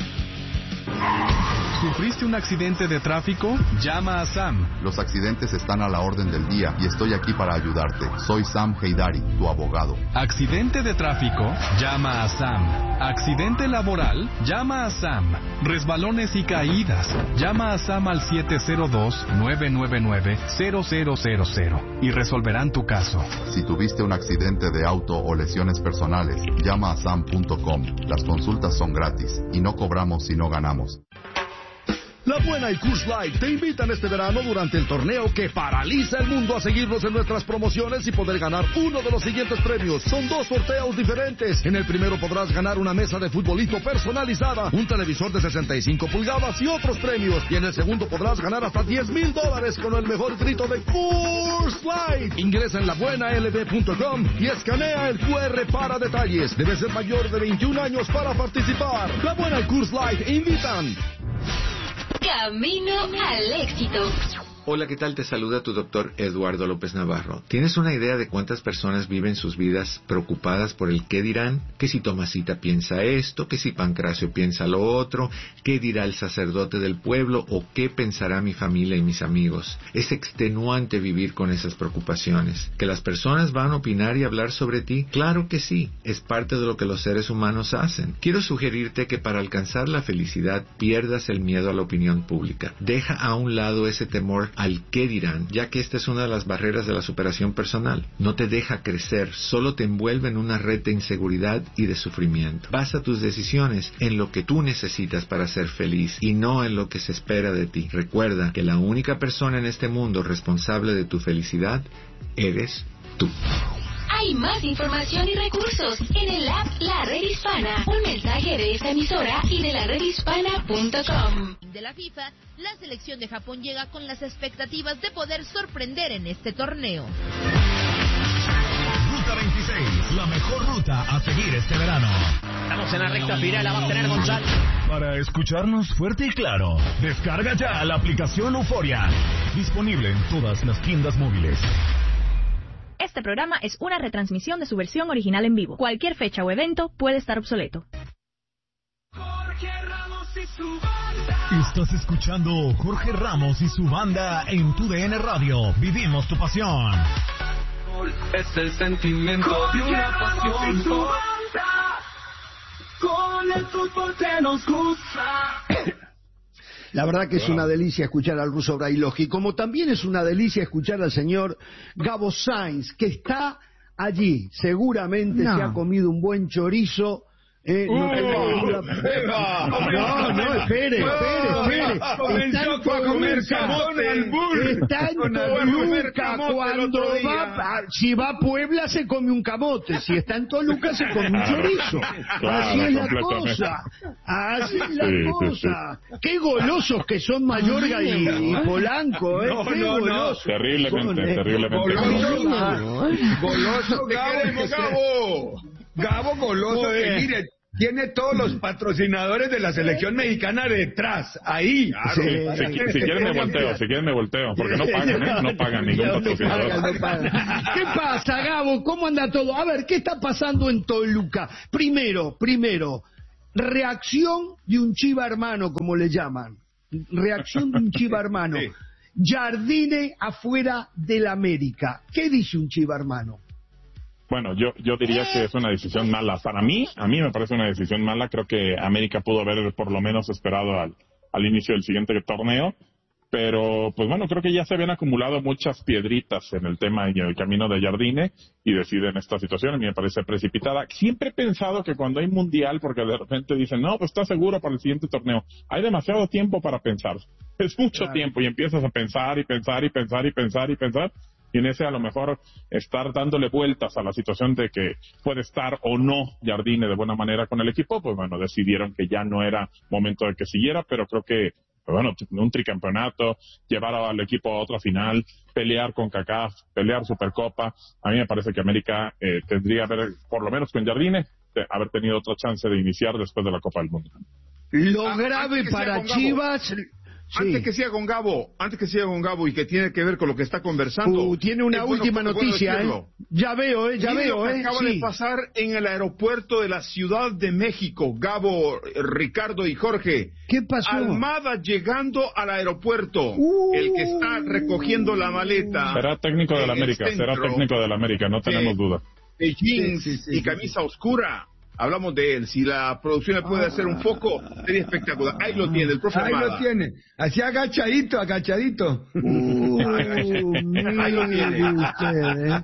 N: ¿Sufriste un accidente de tráfico? Llama a Sam.
O: Los accidentes están a la orden del día y estoy aquí para ayudarte. Soy Sam Heidari, tu abogado.
N: ¿Accidente de tráfico? Llama a Sam. ¿Accidente laboral? Llama a Sam. ¿Resbalones y caídas? Llama a Sam al siete cero dos, nueve nueve nueve, cero cero cero cero y resolverán tu caso.
O: Si tuviste un accidente de auto o lesiones personales, llama a sam punto com. Las consultas son gratis y no cobramos si no ganamos.
P: La Buena y Coors Light te invitan este verano durante el torneo que paraliza el mundo a seguirnos en nuestras promociones y poder ganar uno de los siguientes premios. Son dos sorteos diferentes. En el primero podrás ganar una mesa de futbolito personalizada, un televisor de sesenta y cinco pulgadas y otros premios. Y en el segundo podrás ganar hasta diez mil dólares con el mejor grito de Coors Light. Ingresa en la buena l b punto com y escanea el Q R para detalles. Debes ser mayor de veintiún años para participar. La Buena y Coors Light invitan.
Q: Camino al éxito.
R: Hola, ¿qué tal? Te saluda tu doctor Eduardo López Navarro. ¿Tienes una idea de cuántas personas viven sus vidas preocupadas por el qué dirán? Que si Tomasita piensa esto, que si Pancracio piensa lo otro, qué dirá el sacerdote del pueblo o qué pensará mi familia y mis amigos. Es extenuante vivir con esas preocupaciones. ¿Que las personas van a opinar y hablar sobre ti? Claro que sí, es parte de lo que los seres humanos hacen. Quiero sugerirte que para alcanzar la felicidad pierdas el miedo a la opinión pública. Deja a un lado ese temor al qué dirán, ya que esta es una de las barreras de la superación personal. No te deja crecer, solo te envuelve en una red de inseguridad y de sufrimiento. Basa tus decisiones en lo que tú necesitas para ser feliz y no en lo que se espera de ti. Recuerda que la única persona en este mundo responsable de tu felicidad eres tú.
Q: Hay más información y recursos en el app La Red Hispana, un mensaje de esta emisora y de la red hispana punto com.
S: De la FIFA, la selección de Japón llega con las expectativas de poder sorprender en este torneo.
I: Ruta veintiséis, la mejor ruta a seguir este verano.
E: Estamos en la recta final, la va a tener Gonzalo.
I: Para escucharnos fuerte y claro, descarga ya la aplicación Euforia, disponible en todas las tiendas móviles.
T: Este programa es una retransmisión de su versión original en vivo. Cualquier fecha o evento puede estar obsoleto.
I: Jorge Ramos y su banda. Estás escuchando Jorge Ramos y su banda en tu D N Radio. Vivimos tu pasión.
U: Es el sentimiento de una pasión. Con el fútbol que nos gusta.
A: La verdad que es una delicia escuchar al ruso Brailovsky, como también es una delicia escuchar al señor Gabo Sainz, que está allí. Seguramente no. se ha comido un buen chorizo Eh, no,
C: Uh,
A: tengo-
C: Eva.
A: no, no, espere, espere, espere.
C: Comenzó
A: Está en
C: fue a comer
A: Toluca.
C: camote al bull.
A: Está en
C: Con albur. Fue a comer
A: Toluca.
C: camote el
A: Cuando
C: otro día.
A: va, a- si va a Puebla se come un camote. Si está en Toluca se come un chorizo.
G: Claro,
A: Así es la
G: completamente.
A: cosa. Así es la
G: Sí, sí,
A: cosa. Qué golosos que son Mayorga y, y Polanco, ¿eh?
B: No,
A: Qué
B: no, no.
A: golosos.
G: Terriblemente,
A: Son, ¿eh?
G: terriblemente.
B: Goloso, goloso
C: Te
B: Gabo,
C: queremos,
B: que se-
C: Gabo.
B: Gabo goloso
C: Muy
B: que
C: bien.
B: mire, tiene todos los patrocinadores de la selección mexicana detrás, ahí.
C: Claro.
G: Si, si- si quieren me volteo, si quieren me volteo, porque no pagan, ¿eh? No pagan ningún
A: No, no
G: patrocinador.
A: pagan, no pagan. ¿Qué pasa, Gabo? ¿Cómo anda todo? A ver, ¿qué está pasando en Toluca? Primero, primero, reacción de un chiva hermano, como le llaman. Reacción de un chiva hermano.
C: Sí.
A: Jardine afuera del América. ¿Qué dice un chiva hermano?
G: Bueno, yo yo diría que es una decisión mala. Para mí, a mí me parece una decisión mala. Creo que América pudo haber por lo menos esperado al, al inicio del siguiente torneo. Pero, pues bueno, creo que ya se habían acumulado muchas piedritas en el tema y en el camino de Jardine y deciden esta situación. A mí me parece precipitada. Siempre he pensado que cuando hay mundial, porque de repente dicen, no, pues está seguro para el siguiente torneo. Hay demasiado tiempo para pensar. Es mucho
A: Claro.
G: tiempo y empiezas a pensar y pensar y pensar y pensar y pensar. Y en ese a lo mejor estar dándole vueltas a la situación de que puede estar o no Jardine de buena manera con el equipo, pues bueno, decidieron que ya no era momento de que siguiera, pero creo que, pues bueno, un tricampeonato, llevar al equipo a otra final, pelear con CACAF, pelear Supercopa, a mí me parece que América eh, tendría haber, por lo menos con Jardine, de haber tenido otra chance de iniciar después de la Copa del Mundo.
A: Lo
C: Ah,
A: grave
C: antes que sea
A: para
C: con Gabo.
A: Chivas...
C: Antes
A: Sí.
C: que siga con Gabo, antes que siga con Gabo y que tiene que ver con lo que está conversando.
A: Uh, tiene una
C: es bueno-
A: última
C: es bueno
A: noticia,
C: decirlo.
A: ¿eh? Ya veo, ¿eh? Ya
C: Mire
A: veo,
C: lo que
A: ¿eh?
C: acaba
A: Sí.
C: de pasar en el aeropuerto de la Ciudad de México, Gabo, eh, Ricardo y Jorge.
A: ¿Qué pasó?
C: Almada llegando al aeropuerto,
A: Uh.
C: el que está recogiendo la maleta.
G: Será técnico de la
C: en el
G: América, será
C: centro
G: técnico de la América, no tenemos duda.
C: de jeans
A: Sí, sí, sí,
C: y
A: sí.
C: camisa oscura. Hablamos de él. Si la producción le puede hacer un foco, sería espectacular. Ahí lo tiene, el profe
B: Ahí
C: Almada.
B: lo tiene, así agachadito, agachadito.
A: Uh,
C: Ahí lo tiene.
A: mire usted, ¿eh?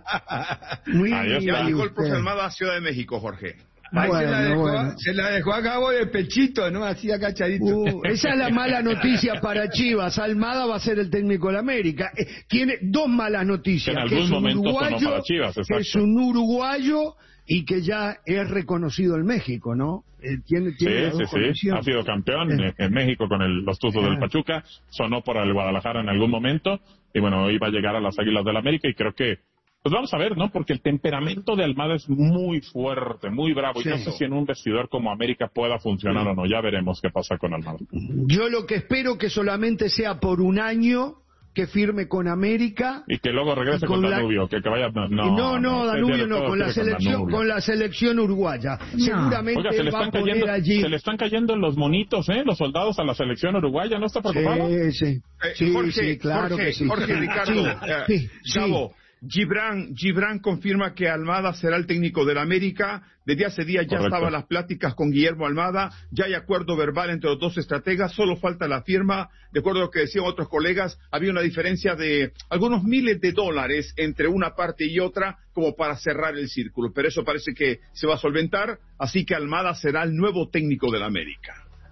A: Muy
G: Ahí
C: Ya
G: está.
C: llegó el profe
A: usted.
C: Almada a Ciudad de México, Jorge.
B: Ahí se, la
A: Bueno,
B: dejó,
A: bueno.
B: se la dejó a Gabo de pechito, ¿no? Así agachadito.
A: Uh, esa es la mala noticia para Chivas. Almada va a ser el técnico de la América. Eh, tiene dos malas noticias.
G: Que en
A: que
G: algún
A: es un
G: momento sonó
A: uruguayo,
G: para Chivas,
A: que
G: exacto.
A: es un uruguayo y que ya es reconocido en México, ¿no? Eh, tiene,
G: Sí,
A: tiene las
G: sí,
A: dos
G: sí.
A: condiciones.
G: Ha sido campeón
A: Eh.
G: en, en México con el- los Tuzos del
A: Ah.
G: Pachuca. Sonó por el Guadalajara en algún momento. Y bueno, hoy va a llegar a las Águilas del América. Y creo que, pues vamos a ver, ¿no? Porque el temperamento de Almada es muy fuerte, muy bravo.
A: Sí.
G: Y no sé si en un vestidor como América pueda funcionar o no. Ya veremos qué pasa con Almada.
A: Yo lo que espero que solamente sea por un año que firme con América.
G: Y que luego regrese
A: Con
G: con,
A: la-
G: Danubio. Que, que vaya. No,
A: no, no,
G: no,
A: Danubio no, con la selección,
G: Danubio.
A: con la selección uruguaya. Seguramente
G: Oiga, se le,
A: él va a
G: están
A: poner
G: cayendo,
A: allí.
G: se le están cayendo los monitos, ¿eh? Los soldados a la selección uruguaya. ¿No está preocupado?
A: Sí, sí.
C: Eh,
A: Sí,
C: Jorge,
A: sí, claro
C: Jorge,
A: que sí.
C: Jorge Ricardo,
A: Sí,
C: eh,
A: sí, sí.
C: Gabo, Gibran, Gibran confirma que Almada será el técnico del América. Desde hace días ya
G: Correcto.
C: estaban las pláticas con Guillermo Almada, ya hay acuerdo verbal entre los dos estrategas, solo falta la firma. De acuerdo a lo que decían otros colegas, había una diferencia de algunos miles de dólares entre una parte y otra como para cerrar el círculo, pero eso parece que se va a solventar, así que Almada será el nuevo técnico del América.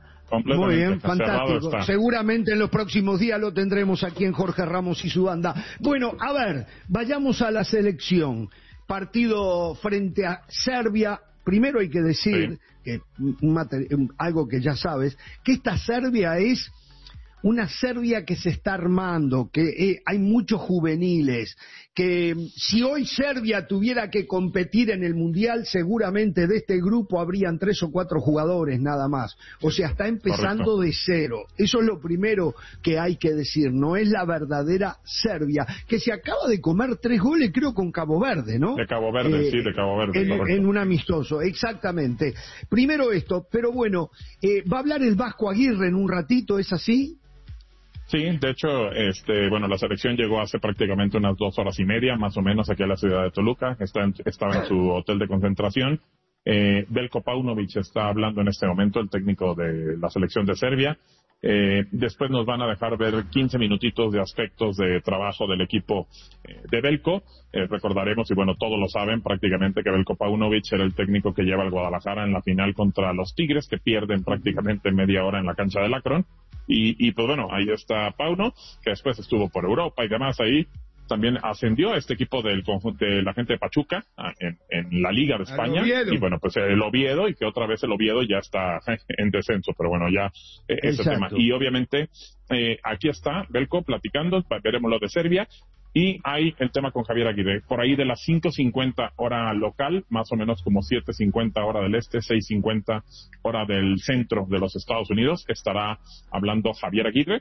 A: Muy bien,
G: Cerrado
A: fantástico.
G: está.
A: Seguramente en los próximos días lo tendremos aquí en Jorge Ramos y su banda. Bueno, a ver, vayamos a la selección. Partido frente a Serbia. Primero hay que decir, que un mater- un- algo que ya sabes, que esta Serbia es una Serbia que se está armando, que eh, hay muchos juveniles, que mm, si hoy Serbia tuviera que competir en el Mundial, seguramente de este grupo habrían tres o cuatro jugadores nada más. O sea, está empezando
G: Correcto.
A: de cero. Eso es lo primero que hay que decir. No es la verdadera Serbia, que se acaba de comer tres goles, creo, con Cabo Verde, ¿no?
G: De Cabo Verde,
A: Eh,
G: sí, de Cabo Verde.
A: En,
G: correcto.
A: en un amistoso, exactamente. Primero esto, pero bueno, eh, va a hablar el Vasco Aguirre en un ratito, ¿es así?
G: Sí, de hecho, este, bueno, la selección llegó hace prácticamente unas dos horas y media, más o menos, aquí a la ciudad de Toluca. Está en- estaba en su hotel de concentración. Eh, Veljko Paunovic está hablando en este momento, el técnico de la selección de Serbia. Eh, después nos van a dejar ver quince minutitos de aspectos de trabajo del equipo eh, de Belko. Eh, recordaremos, y bueno, todos lo saben prácticamente, que Belko Paunovic era el técnico que lleva al Guadalajara en la final contra los Tigres, que pierden prácticamente media hora en la cancha del Akron. Y, y pues bueno, ahí está Pauno, que después estuvo por Europa y demás ahí. También ascendió a este equipo del conjunto de la gente de Pachuca en, en la Liga de España, y bueno, pues el Oviedo, y que otra vez el Oviedo ya está en descenso, pero bueno, ya eh, ese tema. Y obviamente eh, aquí está Belko platicando, veremos lo de Serbia, y hay el tema con Javier Aguirre, por ahí de las cinco cincuenta hora local, más o menos como siete cincuenta hora del este, seis cincuenta hora del centro de los Estados Unidos, estará hablando Javier Aguirre.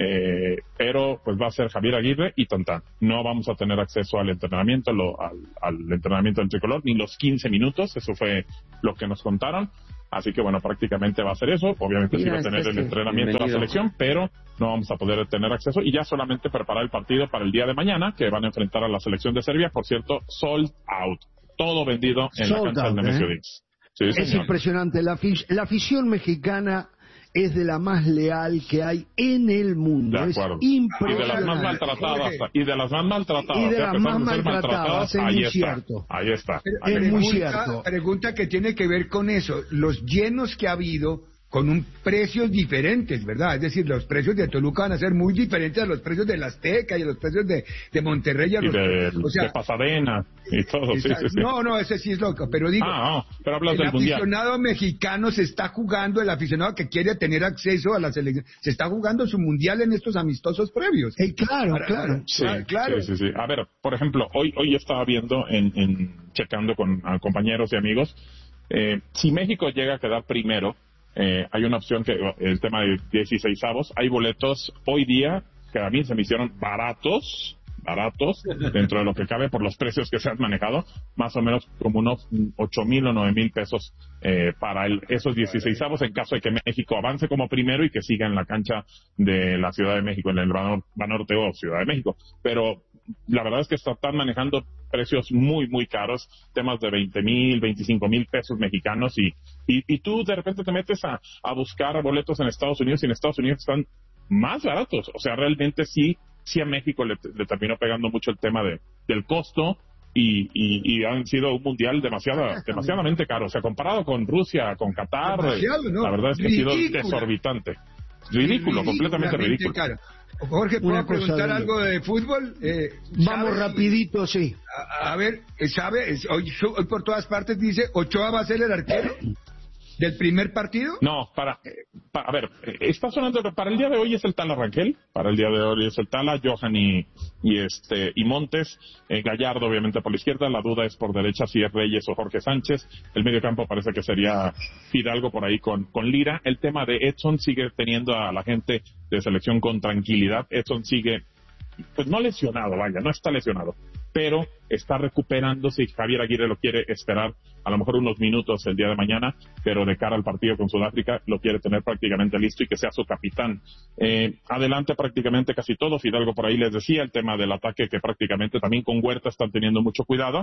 G: Eh, pero pues va a ser Javier Aguirre y tantán. No vamos a tener acceso al entrenamiento, lo, al, al entrenamiento del tricolor, ni los quince minutos, eso fue lo que nos contaron. Así que bueno, prácticamente va a ser eso. Obviamente Mira, sí va a tener el este, entrenamiento de la selección, pero no vamos a poder tener acceso, y ya solamente preparar el partido para el día de mañana, que van a enfrentar a la selección de Serbia. Por cierto, sold out, todo vendido en sold la cancha out, del Nemesio ¿eh? Dix. Sí,
A: es señor. Impresionante, la, la afición mexicana es de la más leal que hay en el mundo.
G: De acuerdo. Es impresionante. Y de las más maltratadas. Y de las más maltratadas.
A: Y de las más maltratadas, es muy cierto.
G: Ahí está.
B: Ahí
A: es muy cierto.
B: Pregunta que tiene que ver con eso. Los llenos que ha habido con un precios diferentes, ¿verdad? Es decir, los precios de Toluca van a ser muy diferentes a los precios de la Azteca y a los precios de, de Monterrey. A los,
G: y de,
B: o sea,
G: de Pasadena y todo. Sí, sí, sí.
B: No, no, ese sí es loco, pero digo,
G: ah, no, pero hablas
B: el
G: del
B: aficionado
G: mundial.
B: mexicano se está jugando, el aficionado que quiere tener acceso a la selección, se está jugando su mundial en estos amistosos previos.
A: Eh, claro, para, claro.
G: Sí,
B: claro.
G: Sí, sí, sí. A ver, por ejemplo, hoy hoy estaba viendo, en, en checando con a compañeros y amigos, eh, si México llega a quedar primero, Eh, hay una opción que el tema de dieciseisavos, hay boletos hoy día que a mí se me hicieron baratos, baratos, dentro de lo que cabe por los precios que se han manejado, más o menos como unos ocho mil o nueve mil pesos eh, para el, esos dieciseisavos en caso de que México avance como primero y que siga en la cancha de la Ciudad de México, en el Banorte o Ciudad de México. Pero la verdad es que están manejando precios muy, muy caros, temas de veinte mil, veinticinco mil pesos mexicanos, y, y, y tú de repente te metes a, a buscar boletos en Estados Unidos, y en Estados Unidos están más baratos. O sea, realmente sí, sí a México le, le terminó pegando mucho el tema de, del costo, y, y, y han sido un mundial demasiado, demasiadamente caro. O sea, comparado con Rusia, con Qatar, ¿no? La verdad es que ridículo. Ha sido desorbitante. Ridículo, completamente ridículo.
B: Caro. Jorge, ¿puedo preguntar algo de fútbol? Eh,
A: Vamos rapidito, sí.
B: A, a ver, ¿sabe? Hoy, hoy por todas partes dice, ¿Ochoa va a ser el arquero del primer partido?
G: No, para, para a ver, está sonando, para el día de hoy es el Tala Rangel, para el día de hoy es el Tala, Johan y, y este y Montes, eh, Gallardo obviamente por la izquierda, la duda es por derecha si es Reyes o Jorge Sánchez, el medio campo parece que sería Fidalgo por ahí con, con Lira. El tema de Edson sigue teniendo a la gente de selección con tranquilidad. Edson sigue, pues no lesionado, vaya, no está lesionado, pero está recuperándose, y Javier Aguirre lo quiere esperar a lo mejor unos minutos el día de mañana, pero de cara al partido con Sudáfrica lo quiere tener prácticamente listo y que sea su capitán. Eh, adelante prácticamente casi todo. Fidalgo por ahí les decía el tema del ataque, que prácticamente también con Huerta están teniendo mucho cuidado,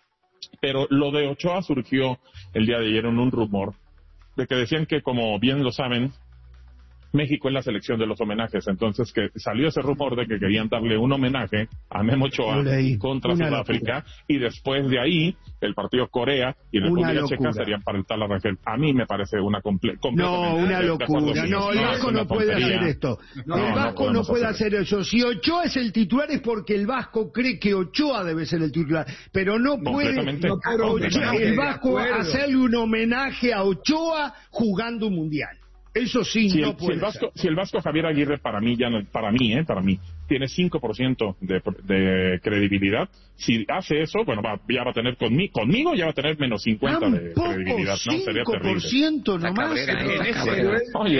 G: pero lo de Ochoa surgió el día de ayer en un rumor de que decían que, como bien lo saben, México es la selección de los homenajes, entonces que salió ese rumor de que querían darle un homenaje a Memo Ochoa contra Sudáfrica, y después de ahí el partido Corea y República Checa serían para el Tala Rangel. A mí me parece una comple
A: no, una locura. No, el Vasco no puede hacer esto. No, el Vasco no puede hacer eso. Si Ochoa es el titular es porque el Vasco cree que Ochoa debe ser el titular, pero no puede no, Ochoa, el Vasco hacerle un homenaje a Ochoa jugando un mundial. Eso sí,
G: si
A: no
G: el,
A: puede
G: si el Vasco,
A: ser.
G: Si el Vasco Javier Aguirre, para mí, ya no, para mí, eh, para mí, tiene cinco por ciento de, de credibilidad. Si hace eso, bueno, va, ya va a tener conmigo, conmigo ya va a tener menos cincuenta de credibilidad, ¿no? Sería terrible.
A: cinco por ciento nomás.
G: Oye,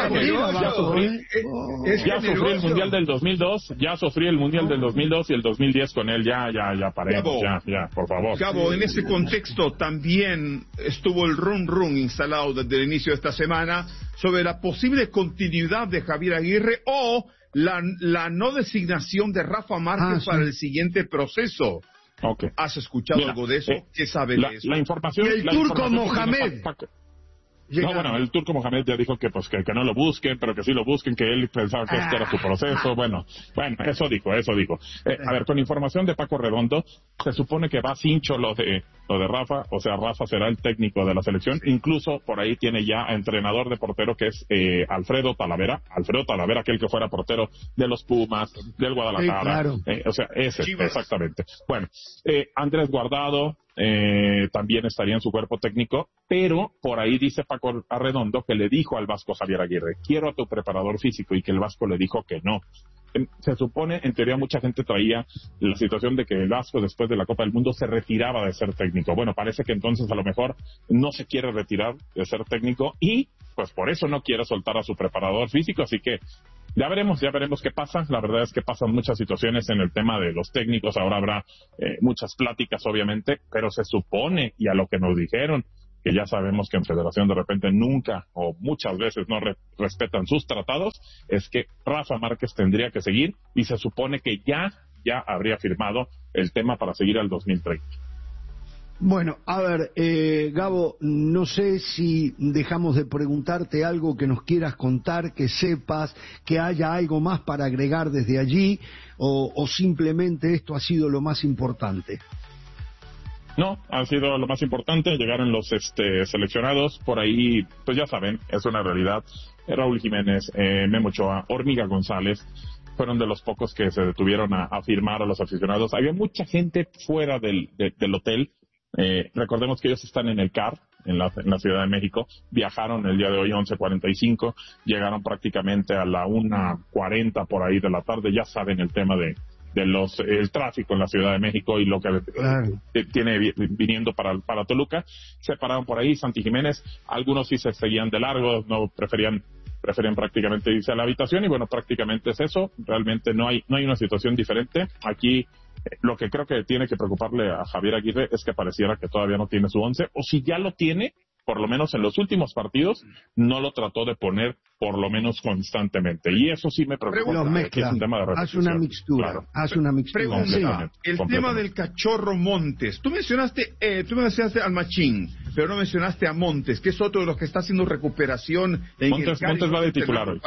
G: ya sufrí el Mundial del dos mil dos, ya sufrí el Mundial del dos mil dos y el dos mil diez con él, ya, ya, ya paremos, ya, ya, por favor.
C: Cabo, en ese contexto también estuvo el run run instalado desde el inicio de esta semana sobre la posible continuidad de Javier Aguirre o la, la no designación de Rafa Márquez ah, sí. para el siguiente proceso.
G: Okay.
C: ¿Has escuchado Mira, algo de eso? Eh, ¿Qué sabes
G: la,
C: de eso?
G: La información,
A: y el
G: la
A: turco
G: información
A: Mohamed.
G: Pa, pa, No, bueno, el Turco Mohamed ya dijo que pues que, que no lo busquen, pero que sí lo busquen, que él pensaba que este era su proceso. Bueno, bueno, eso dijo, eso dijo. Eh, a ver, con información de Paco Redondo, se supone que va cincho lo de lo de Rafa, o sea, Rafa será el técnico de la selección. Incluso por ahí tiene ya entrenador de portero que es eh, Alfredo Talavera. Alfredo Talavera, aquel que fuera portero de los Pumas, del Guadalajara. Sí, claro. eh, o sea, ese, Chivas. Exactamente. Bueno, eh, Andrés Guardado, Eh, también estaría en su cuerpo técnico, pero por ahí dice Paco Arredondo que le dijo al Vasco Javier Aguirre, quiero a tu preparador físico, y que el Vasco le dijo que no. Se supone, en teoría mucha gente traía la situación de que el Vasco después de la Copa del Mundo se retiraba de ser técnico. Bueno, parece que entonces a lo mejor no se quiere retirar de ser técnico y pues por eso no quiere soltar a su preparador físico, así que ya veremos, ya veremos qué pasa. La verdad es que pasan muchas situaciones en el tema de los técnicos. Ahora habrá eh, muchas pláticas, obviamente, pero se supone, y a lo que nos dijeron, que ya sabemos que en Federación de repente nunca o muchas veces no re- respetan sus tratados, es que Rafa Márquez tendría que seguir y se supone que ya, ya habría firmado el tema para seguir al dos mil treinta.
A: Bueno, a ver, eh, Gabo, no sé si dejamos de preguntarte algo que nos quieras contar, que sepas, que haya algo más para agregar desde allí, o, o simplemente esto ha sido lo más importante.
G: No, ha sido lo más importante. Llegaron los este, seleccionados por ahí, pues ya saben, es una realidad. Raúl Jiménez, eh, Memo Ochoa, Hormiga González fueron de los pocos que se detuvieron a, a firmar a los aficionados. Había mucha gente fuera del, de, del hotel. Eh, recordemos que ellos están en el C A R, en la, en la Ciudad de México. Viajaron el día de hoy once cuarenta y cinco, llegaron prácticamente a la una cuarenta por ahí de la tarde. Ya saben el tema de de los el tráfico en la Ciudad de México y lo que claro. eh, tiene vi, viniendo para, para Toluca. Se pararon por ahí, Santi Jiménez, algunos sí se seguían de largo, no preferían preferían prácticamente irse a la habitación y bueno, prácticamente es eso. Realmente no hay no hay una situación diferente. Aquí eh, lo que creo que tiene que preocuparle a Javier Aguirre es que pareciera que todavía no tiene su once, o si ya lo tiene, por lo menos en los últimos partidos, no lo trató de poner por lo menos constantemente. Y eso sí me preocupa.
A: Los mezcla,
G: es un tema de
A: haz una mixtura,
G: claro.
A: haz una mixtura.
C: Pregunta, sí. El tema del Cachorro Montes. Tú mencionaste, eh, tú mencionaste al Machín, pero no mencionaste a Montes, que es otro de los que está haciendo recuperación. En
G: Montes,
C: el
G: Montes va de titular hoy.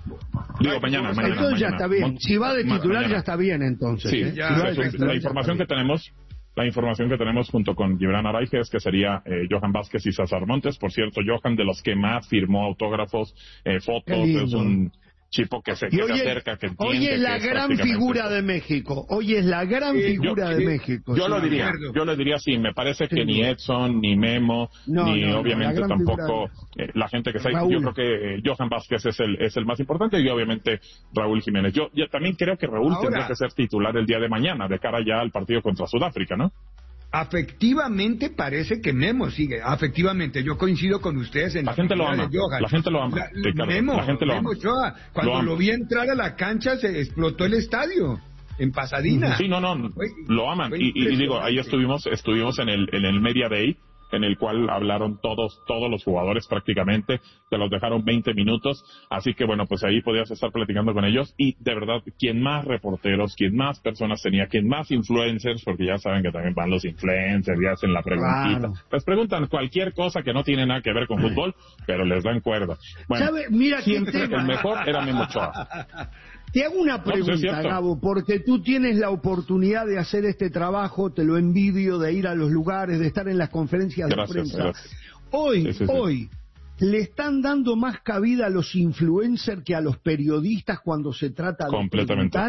G: Digo, mañana, mañana.
A: Entonces mañana. Ya está bien. Montes, si va de titular mañana. Ya está bien, entonces.
G: Sí,
A: ¿eh?
G: ya, si sí, sí, la información que tenemos... La información que tenemos junto con Gibran Araige es que sería eh, Johan Vázquez y César Montes. Por cierto, Johan, de los que más firmó autógrafos, eh, fotos, es un chico que se, que se acerca, que entiende.
A: Hoy es la
G: que
A: gran
G: es
A: figura de México. Hoy es la gran eh, figura yo, de México.
G: Yo sí, lo diría, yo lo diría sí. Me parece sí, que ni Edson, ni Memo, no, ni no, obviamente no, tampoco de... eh, la gente que está ahí. Yo creo que eh, Johan Vázquez es el es el más importante y obviamente Raúl Jiménez. Yo, yo también creo que Raúl Ahora, tendría que ser titular el día de mañana, de cara ya al partido contra Sudáfrica, ¿no?
B: Afectivamente parece que Memo sigue. Afectivamente, yo coincido con ustedes en
G: la, la gente lo ama. La gente lo ama.
B: La, la, Memo, la gente lo Memo ama. Ochoa, cuando lo, lo vi entrar a la cancha se explotó el estadio en Pasadena.
G: Sí, no, no, fue, lo aman. Y, y digo, ahí estuvimos, estuvimos en el en el Media Day, en el cual hablaron todos todos los jugadores prácticamente, te los dejaron veinte minutos, así que bueno, pues ahí podías estar platicando con ellos y de verdad, quien más reporteros, quien más personas tenía, quien más influencers, porque ya saben que también van los influencers y hacen la preguntita, claro. Les preguntan cualquier cosa que no tiene nada que ver con fútbol, pero les dan cuerda. Bueno,
A: ¿sabe? Mira
G: siempre el mejor era Memo Ochoa.
A: Te hago una pregunta, no, pues Gabo, porque tú tienes la oportunidad de hacer este trabajo, te lo envidio, de ir a los lugares, de estar en las conferencias
G: gracias,
A: de prensa.
G: Gracias.
A: Hoy,
G: sí, sí, sí.
A: hoy, ¿le están dando más cabida a los influencers que a los periodistas cuando se trata de preguntar?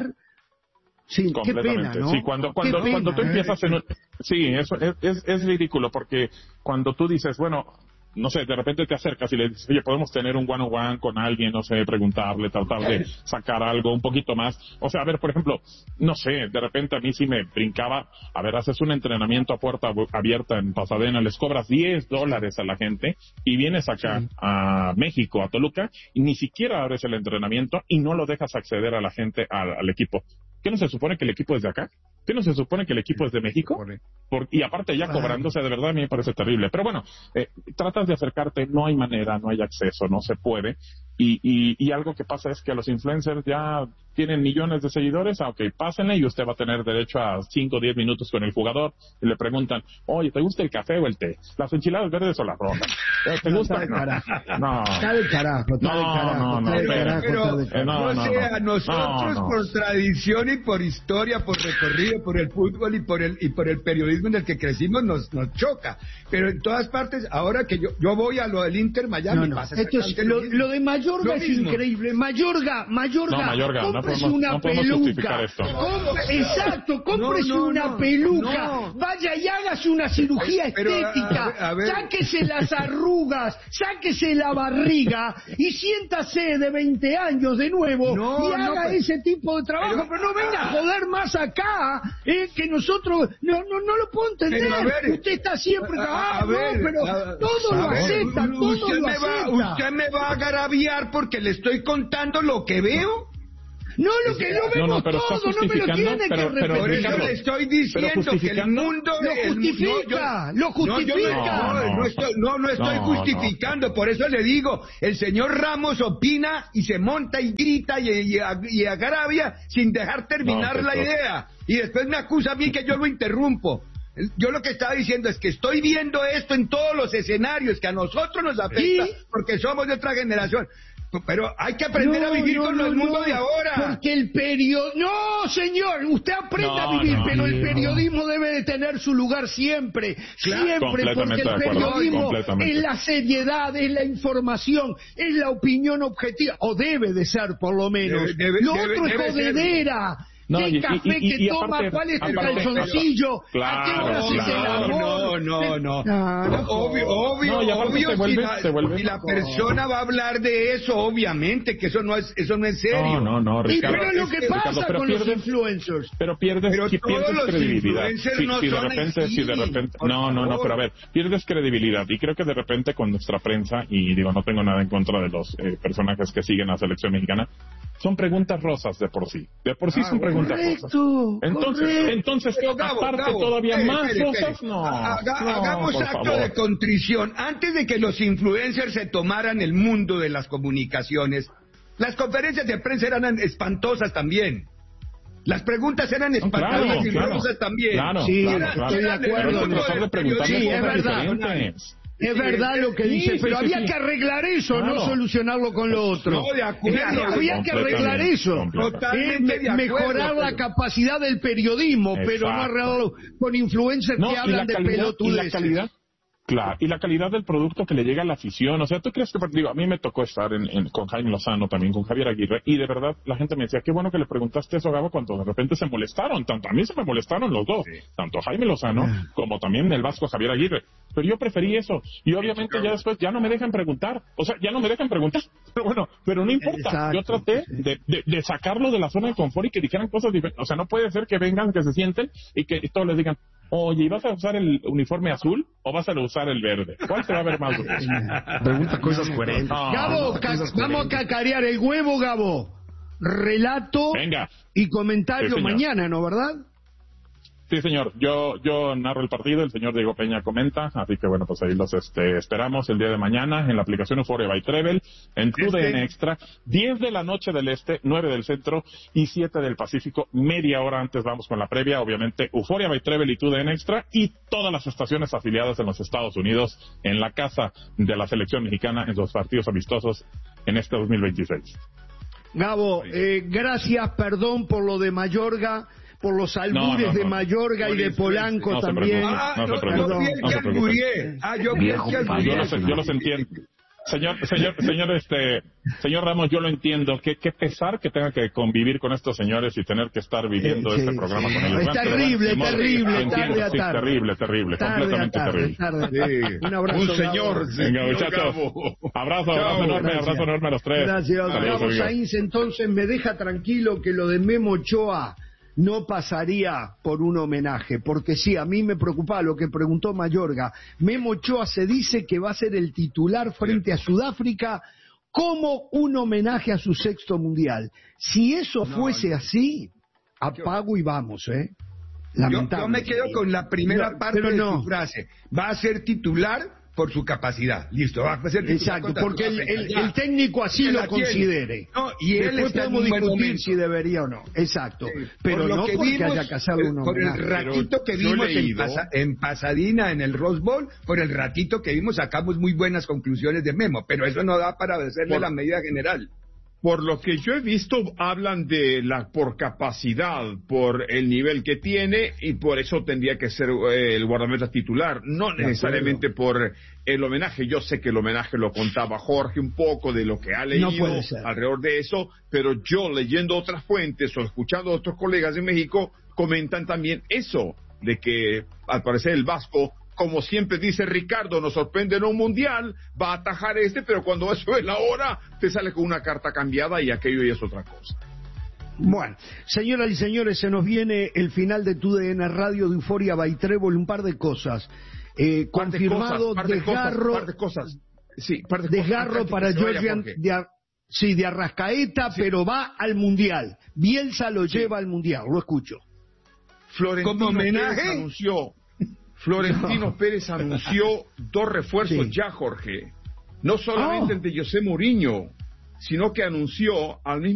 A: Sí, qué pena, ¿no?
G: Sí, cuando, cuando, pena, cuando tú ¿eh? empiezas en un... Sí, eso es, es, es ridículo, porque cuando tú dices, bueno... no sé, de repente te acercas y le dices, oye, podemos tener un one on one con alguien, no sé, preguntarle, tratar de sacar algo un poquito más. O sea, a ver, por ejemplo, no sé, de repente a mí sí me brincaba, a ver, haces un entrenamiento a puerta abierta en Pasadena, les cobras diez dólares a la gente y vienes acá sí. a México, a Toluca, y ni siquiera abres el entrenamiento y no lo dejas acceder a la gente, al, al equipo. ¿Qué no se supone que el equipo es de acá? ¿Qué no se supone que el equipo es de México? Por, y aparte ya cobrándose, de verdad a mí me parece terrible. Pero bueno, eh, tratas de acercarte, no hay manera, no hay acceso, no se puede. Y, y, y algo que pasa es que los influencers ya tienen millones de seguidores, aunque pásenle y usted va a tener derecho a cinco o diez minutos con el jugador y le preguntan, oye, ¿te gusta el café o el té? ¿Las enchiladas verdes o las rojas? ¿Te
A: No,
G: gusta?
A: está de carajo.
G: No.
A: Está de carajo, está de
G: No,
A: carajo,
G: no, no,
A: está de
G: pero-
A: carajo,
B: Pero,
A: está de carajo.
G: no, no,
B: o sea,
G: no.
B: nosotros
G: No, no.
B: por tradición y por historia, por recorrido, por el fútbol y por el y por el periodismo en el que crecimos nos nos choca. Pero en todas partes, ahora que yo yo voy a lo del Inter Miami,
A: No, no.
B: pasa
A: Esto es,
B: exactamente
A: lo,
B: mismo.
A: lo de Mayorga
B: Lo
A: es
B: mismo.
A: increíble. Mayorga, Mayorga,
G: No, Mayorga, no
A: cómprese
G: podemos-
A: una
G: no podemos
A: peluca.
G: justificar esto.
A: Compre- exacto, cómprese
B: No, no,
A: una
B: no,
A: peluca.
B: no.
A: Vaya y hágase una cirugía
B: Pero, a-
A: estética.
B: a ver, a ver.
A: Sáquese las arrugas, sáquese la barriga y siéntase de veinte años de nuevo
B: No,
A: y
B: no,
A: haga
B: pero-
A: ese tipo de trabajo. Pero,
B: pero-
A: no venga a joder más acá, eh, que nosotros no, no, no lo puedo entender.
B: Pero, a ver,
A: Usted está siempre,
B: a-
A: ah,
B: a ver,
A: no, pero
B: a-
A: todo
B: a
A: lo
B: ver,
A: acepta, todo
B: usted
A: lo
B: me va,
A: acepta.
B: usted me va a agraviar porque le estoy contando lo que veo.
A: No, lo que no
G: No,
A: vemos
G: no, pero está
A: todo, no me lo
G: justificando,
A: tiene que
G: pero- pero,
B: Por
A: repetir.
B: eso
G: Ricardo,
B: le estoy
G: pero
B: diciendo que el
G: justificando-
B: mundo
A: Lo
B: el-
A: justifica, lo
B: no, yo-
A: justifica.
B: No, no, no estoy, no, no estoy
G: No,
B: justificando, por eso le digo, el señor Ramos opina y se monta y grita y, y, y agravia sin dejar terminar
G: No,
B: la
G: pero-
B: idea. Y después me acusa a mí que yo lo interrumpo. Yo lo que estaba diciendo es que estoy viendo esto en todos los escenarios, que a nosotros nos afecta
A: ¿Y?
B: porque somos de otra generación. Pero hay que aprender
A: No,
B: a vivir
A: no,
B: con
A: no,
B: el mundo
A: no,
B: de ahora.
A: Porque el periodismo... No, señor, usted aprenda
G: No,
A: a vivir,
G: no,
A: pero el
G: no.
A: periodismo debe de tener su lugar siempre.
B: Claro,
A: siempre, porque
G: completamente
A: el
G: de acuerdo,
A: periodismo
G: completamente.
A: es la seriedad, es la información, es la opinión objetiva, o debe de ser por lo menos.
B: Debe- debe-
A: lo
B: debe-
A: otro es
B: debe ser.
A: jodedera.
G: No,
A: ¿Qué
G: y- y-
A: café
G: y-
A: que
G: y
A: toma?
G: aparte-
A: ¿Cuál es el
G: aparte-
A: calzoncillo? ¿A qué
G: Claro,
A: hora se hace el
G: claro,
A: amor?
B: No, no, no.
A: Ah, no,
B: Obvio, obvio,
G: No, y aparte
B: obvio,
G: se vuelve-
B: si, la,
G: se vuelve-
B: si la persona va a hablar de eso, obviamente, que eso no es, eso no es serio.
G: No, no, no,
A: Y
G: Ricardo.
A: pero es lo que
G: Ricardo,
A: pasa
G: pero
A: con los
G: pierdes-
A: influencers.
G: Pero pierdes,
B: Pero
G: si
B: todos
G: pierdes
B: los
G: credibilidad.
B: influencers
G: Si,
B: no
G: si de
B: son
G: repente,
B: así,
G: si de repente,
B: por
G: no, no, no,
B: favor.
G: pero a ver, pierdes credibilidad. Y creo que de repente con nuestra prensa, y digo, no tengo nada en contra de los eh, personajes que siguen a la selección mexicana, son preguntas rosas de por sí. De por sí
B: Ah,
G: son preguntas rosas.
A: Correcto,
G: Entonces,
A: correcto.
G: entonces
B: Pero, Gabo,
G: aparte
B: Gabo,
G: todavía
B: espere,
G: más
B: espere,
G: rosas,
B: espere.
G: no.
B: Haga-
G: no,
B: hagamos
G: por
B: acto
G: favor.
B: de contrición. Antes de que los influencers se tomaran el mundo de las comunicaciones, las conferencias de prensa eran espantosas también. Las preguntas eran espantosas
G: claro,
B: y
G: claro.
B: rosas también.
G: Claro,
A: Sí,
G: claro,
B: Era-
G: claro.
A: estoy de
B: era el
A: acuerdo
B: mundo
A: en
B: del
A: eso.
G: Tratar de preguntarle
A: Sí,
B: periodismo
A: es
G: cosas
A: verdad.
G: diferentes.
A: Es
B: Sí,
A: verdad lo que
G: sí,
A: dice,
G: sí,
A: pero
G: sí,
A: había
G: sí.
A: que arreglar eso, no
G: Claro.
A: solucionarlo con lo otro.
B: No, de acuerdo.
A: Había, había que arreglar
G: Completamente,
A: eso.
G: completamente.
B: Totalmente
A: Eh,
B: de acuerdo,
A: mejorar la
B: pero-
A: capacidad del periodismo, pero no
G: Exacto.
A: arreglarlo con influencers
G: No,
A: que
G: y la
A: hablan de
G: calidad, y la
A: pelotudeces.
G: calidad, claro, y la calidad del producto que le llega a la afición. O sea, ¿tú crees que, digo, a mí me tocó estar en, en- con Jaime Lozano, también con Javier Aguirre, y de verdad la gente me decía, qué bueno que le preguntaste eso, Gabo, cuando de repente se molestaron. Tanto a mí se me molestaron los dos, tanto Jaime Lozano como también el vasco Javier Aguirre. Pero yo preferí eso. Y obviamente ya después ya no me dejan preguntar. O sea, ya no me dejan preguntar. Pero bueno, pero no importa.
A: Exacto.
G: Yo traté de, de, de sacarlo de la zona de confort y que dijeran cosas diferentes. O sea, no puede ser que vengan, que se sienten y que todos les digan, oye, ¿y vas a usar el uniforme azul o vas a usar el verde? ¿Cuál se va a ver más grueso?
D: Pregunta cosas coherentes.
G: No,
A: Gabo,
G: no,
A: ca-
D: cosas
A: vamos a
D: coherentes.
A: cacarear el huevo, Gabo. Relato
G: Venga.
A: y comentario
G: Sí, señor.
A: mañana, ¿no, verdad?
G: Sí, señor. Yo yo narro el partido, el señor Diego Peña comenta, así que bueno, pues ahí los este, esperamos el día de mañana en la aplicación Euphoria by Treble, en tu D N Extra, diez de la noche del Este, nueve del Centro y siete del Pacífico, media hora antes vamos con la previa, obviamente Euphoria by Treble y tu D N Extra y todas las estaciones afiliadas en los Estados Unidos en la casa de la selección mexicana en los partidos amistosos en este dos mil veintiséis.
A: Gabo, eh, gracias, perdón por lo de Mayorga, por los albures
G: No, no,
A: de
G: no.
A: Mayorga y de Polanco
G: No se
A: también.
G: preocupe,
B: Ah,
G: no se
B: no,
G: preocupe,
B: yo vi el
G: no
B: que
G: se preocupe.
B: alburié. Ah, yo vi el
D: Viejo
B: que
D: payaso.
B: alburié.
G: Yo los, yo los entiendo. Señor, señor, señor, este, señor Ramos, yo lo entiendo. Qué, qué pesar que tenga que convivir con estos señores y tener que estar viviendo
A: Eh, sí,
G: este programa
A: sí.
G: con ellos.
A: Es
G: Pero
A: terrible,
G: bueno,
A: terrible,
G: lo entiendo,
A: tarde a
G: sí,
A: tarde.
G: terrible, terrible,
A: Tarde a
G: completamente
A: tarde,
G: terrible.
A: tarde a tarde. Un abrazo,
C: Un
A: Gabo.
C: señor,
G: Venga,
C: señor
G: muchachos.
C: Gabo.
G: Abrazo, abrazo
C: Chao,
G: enorme,
A: gracias.
G: abrazo enorme a los tres.
A: Gracias.
G: Saludos,
A: Gabo
G: amigos.
A: Sainz, entonces me deja tranquilo que lo de Memo Ochoa no pasaría por un homenaje, porque sí, a mí me preocupaba lo que preguntó Mayorga. Memo Ochoa se dice que va a ser el titular frente a Sudáfrica como un homenaje a su sexto mundial. Si eso fuese así, apago y vamos, ¿eh?
B: Yo,
A: Lamentable.
B: yo me quedo con la primera
A: No,
B: parte
A: pero
B: de
A: no.
B: su frase. Va a ser titular por su capacidad. Listo, va a ser
A: exacto, porque el, el, el técnico así lo considere.
B: No, y él
A: después podemos discutir si debería o no. Exacto, sí, pero por lo no que porque vimos, haya casado un
B: por el ratito que vimos en, Pasa, en Pasadena, en el Rose Bowl, por el ratito que vimos sacamos muy buenas conclusiones de Memo, pero eso no da para hacerle por, la medida general.
C: Por lo que yo he visto, hablan de la por capacidad, por el nivel que tiene, y por eso tendría que ser eh, el guardameta titular, no necesariamente por el homenaje. Yo sé que el homenaje lo contaba Jorge un poco de lo que ha leído no alrededor de eso, pero yo leyendo otras fuentes o escuchando a otros colegas de México, comentan también eso, de que al parecer el Vasco, como siempre dice Ricardo, nos sorprende en un mundial, va a atajar este, pero cuando eso es la hora, te sale con una carta cambiada y aquello ya es otra cosa.
A: Bueno, señoras y señores, se nos viene el final de Tu D N Radio de Euforia by Trébol, un par de cosas. Eh, par confirmado
C: de
A: desgarro,
C: par de cosas, sí, par de
A: desgarro
C: cosas
A: para Georgian de, Ar, sí, de Arrascaeta, sí. Pero va al mundial. Bielsa lo sí. lleva al mundial, lo escucho.
C: Florentino
B: ¿Como homenaje?
C: Pérez anunció. Florentino no. Pérez anunció dos refuerzos sí. ya, Jorge. No solamente oh. el de José Mourinho, sino que anunció al mismo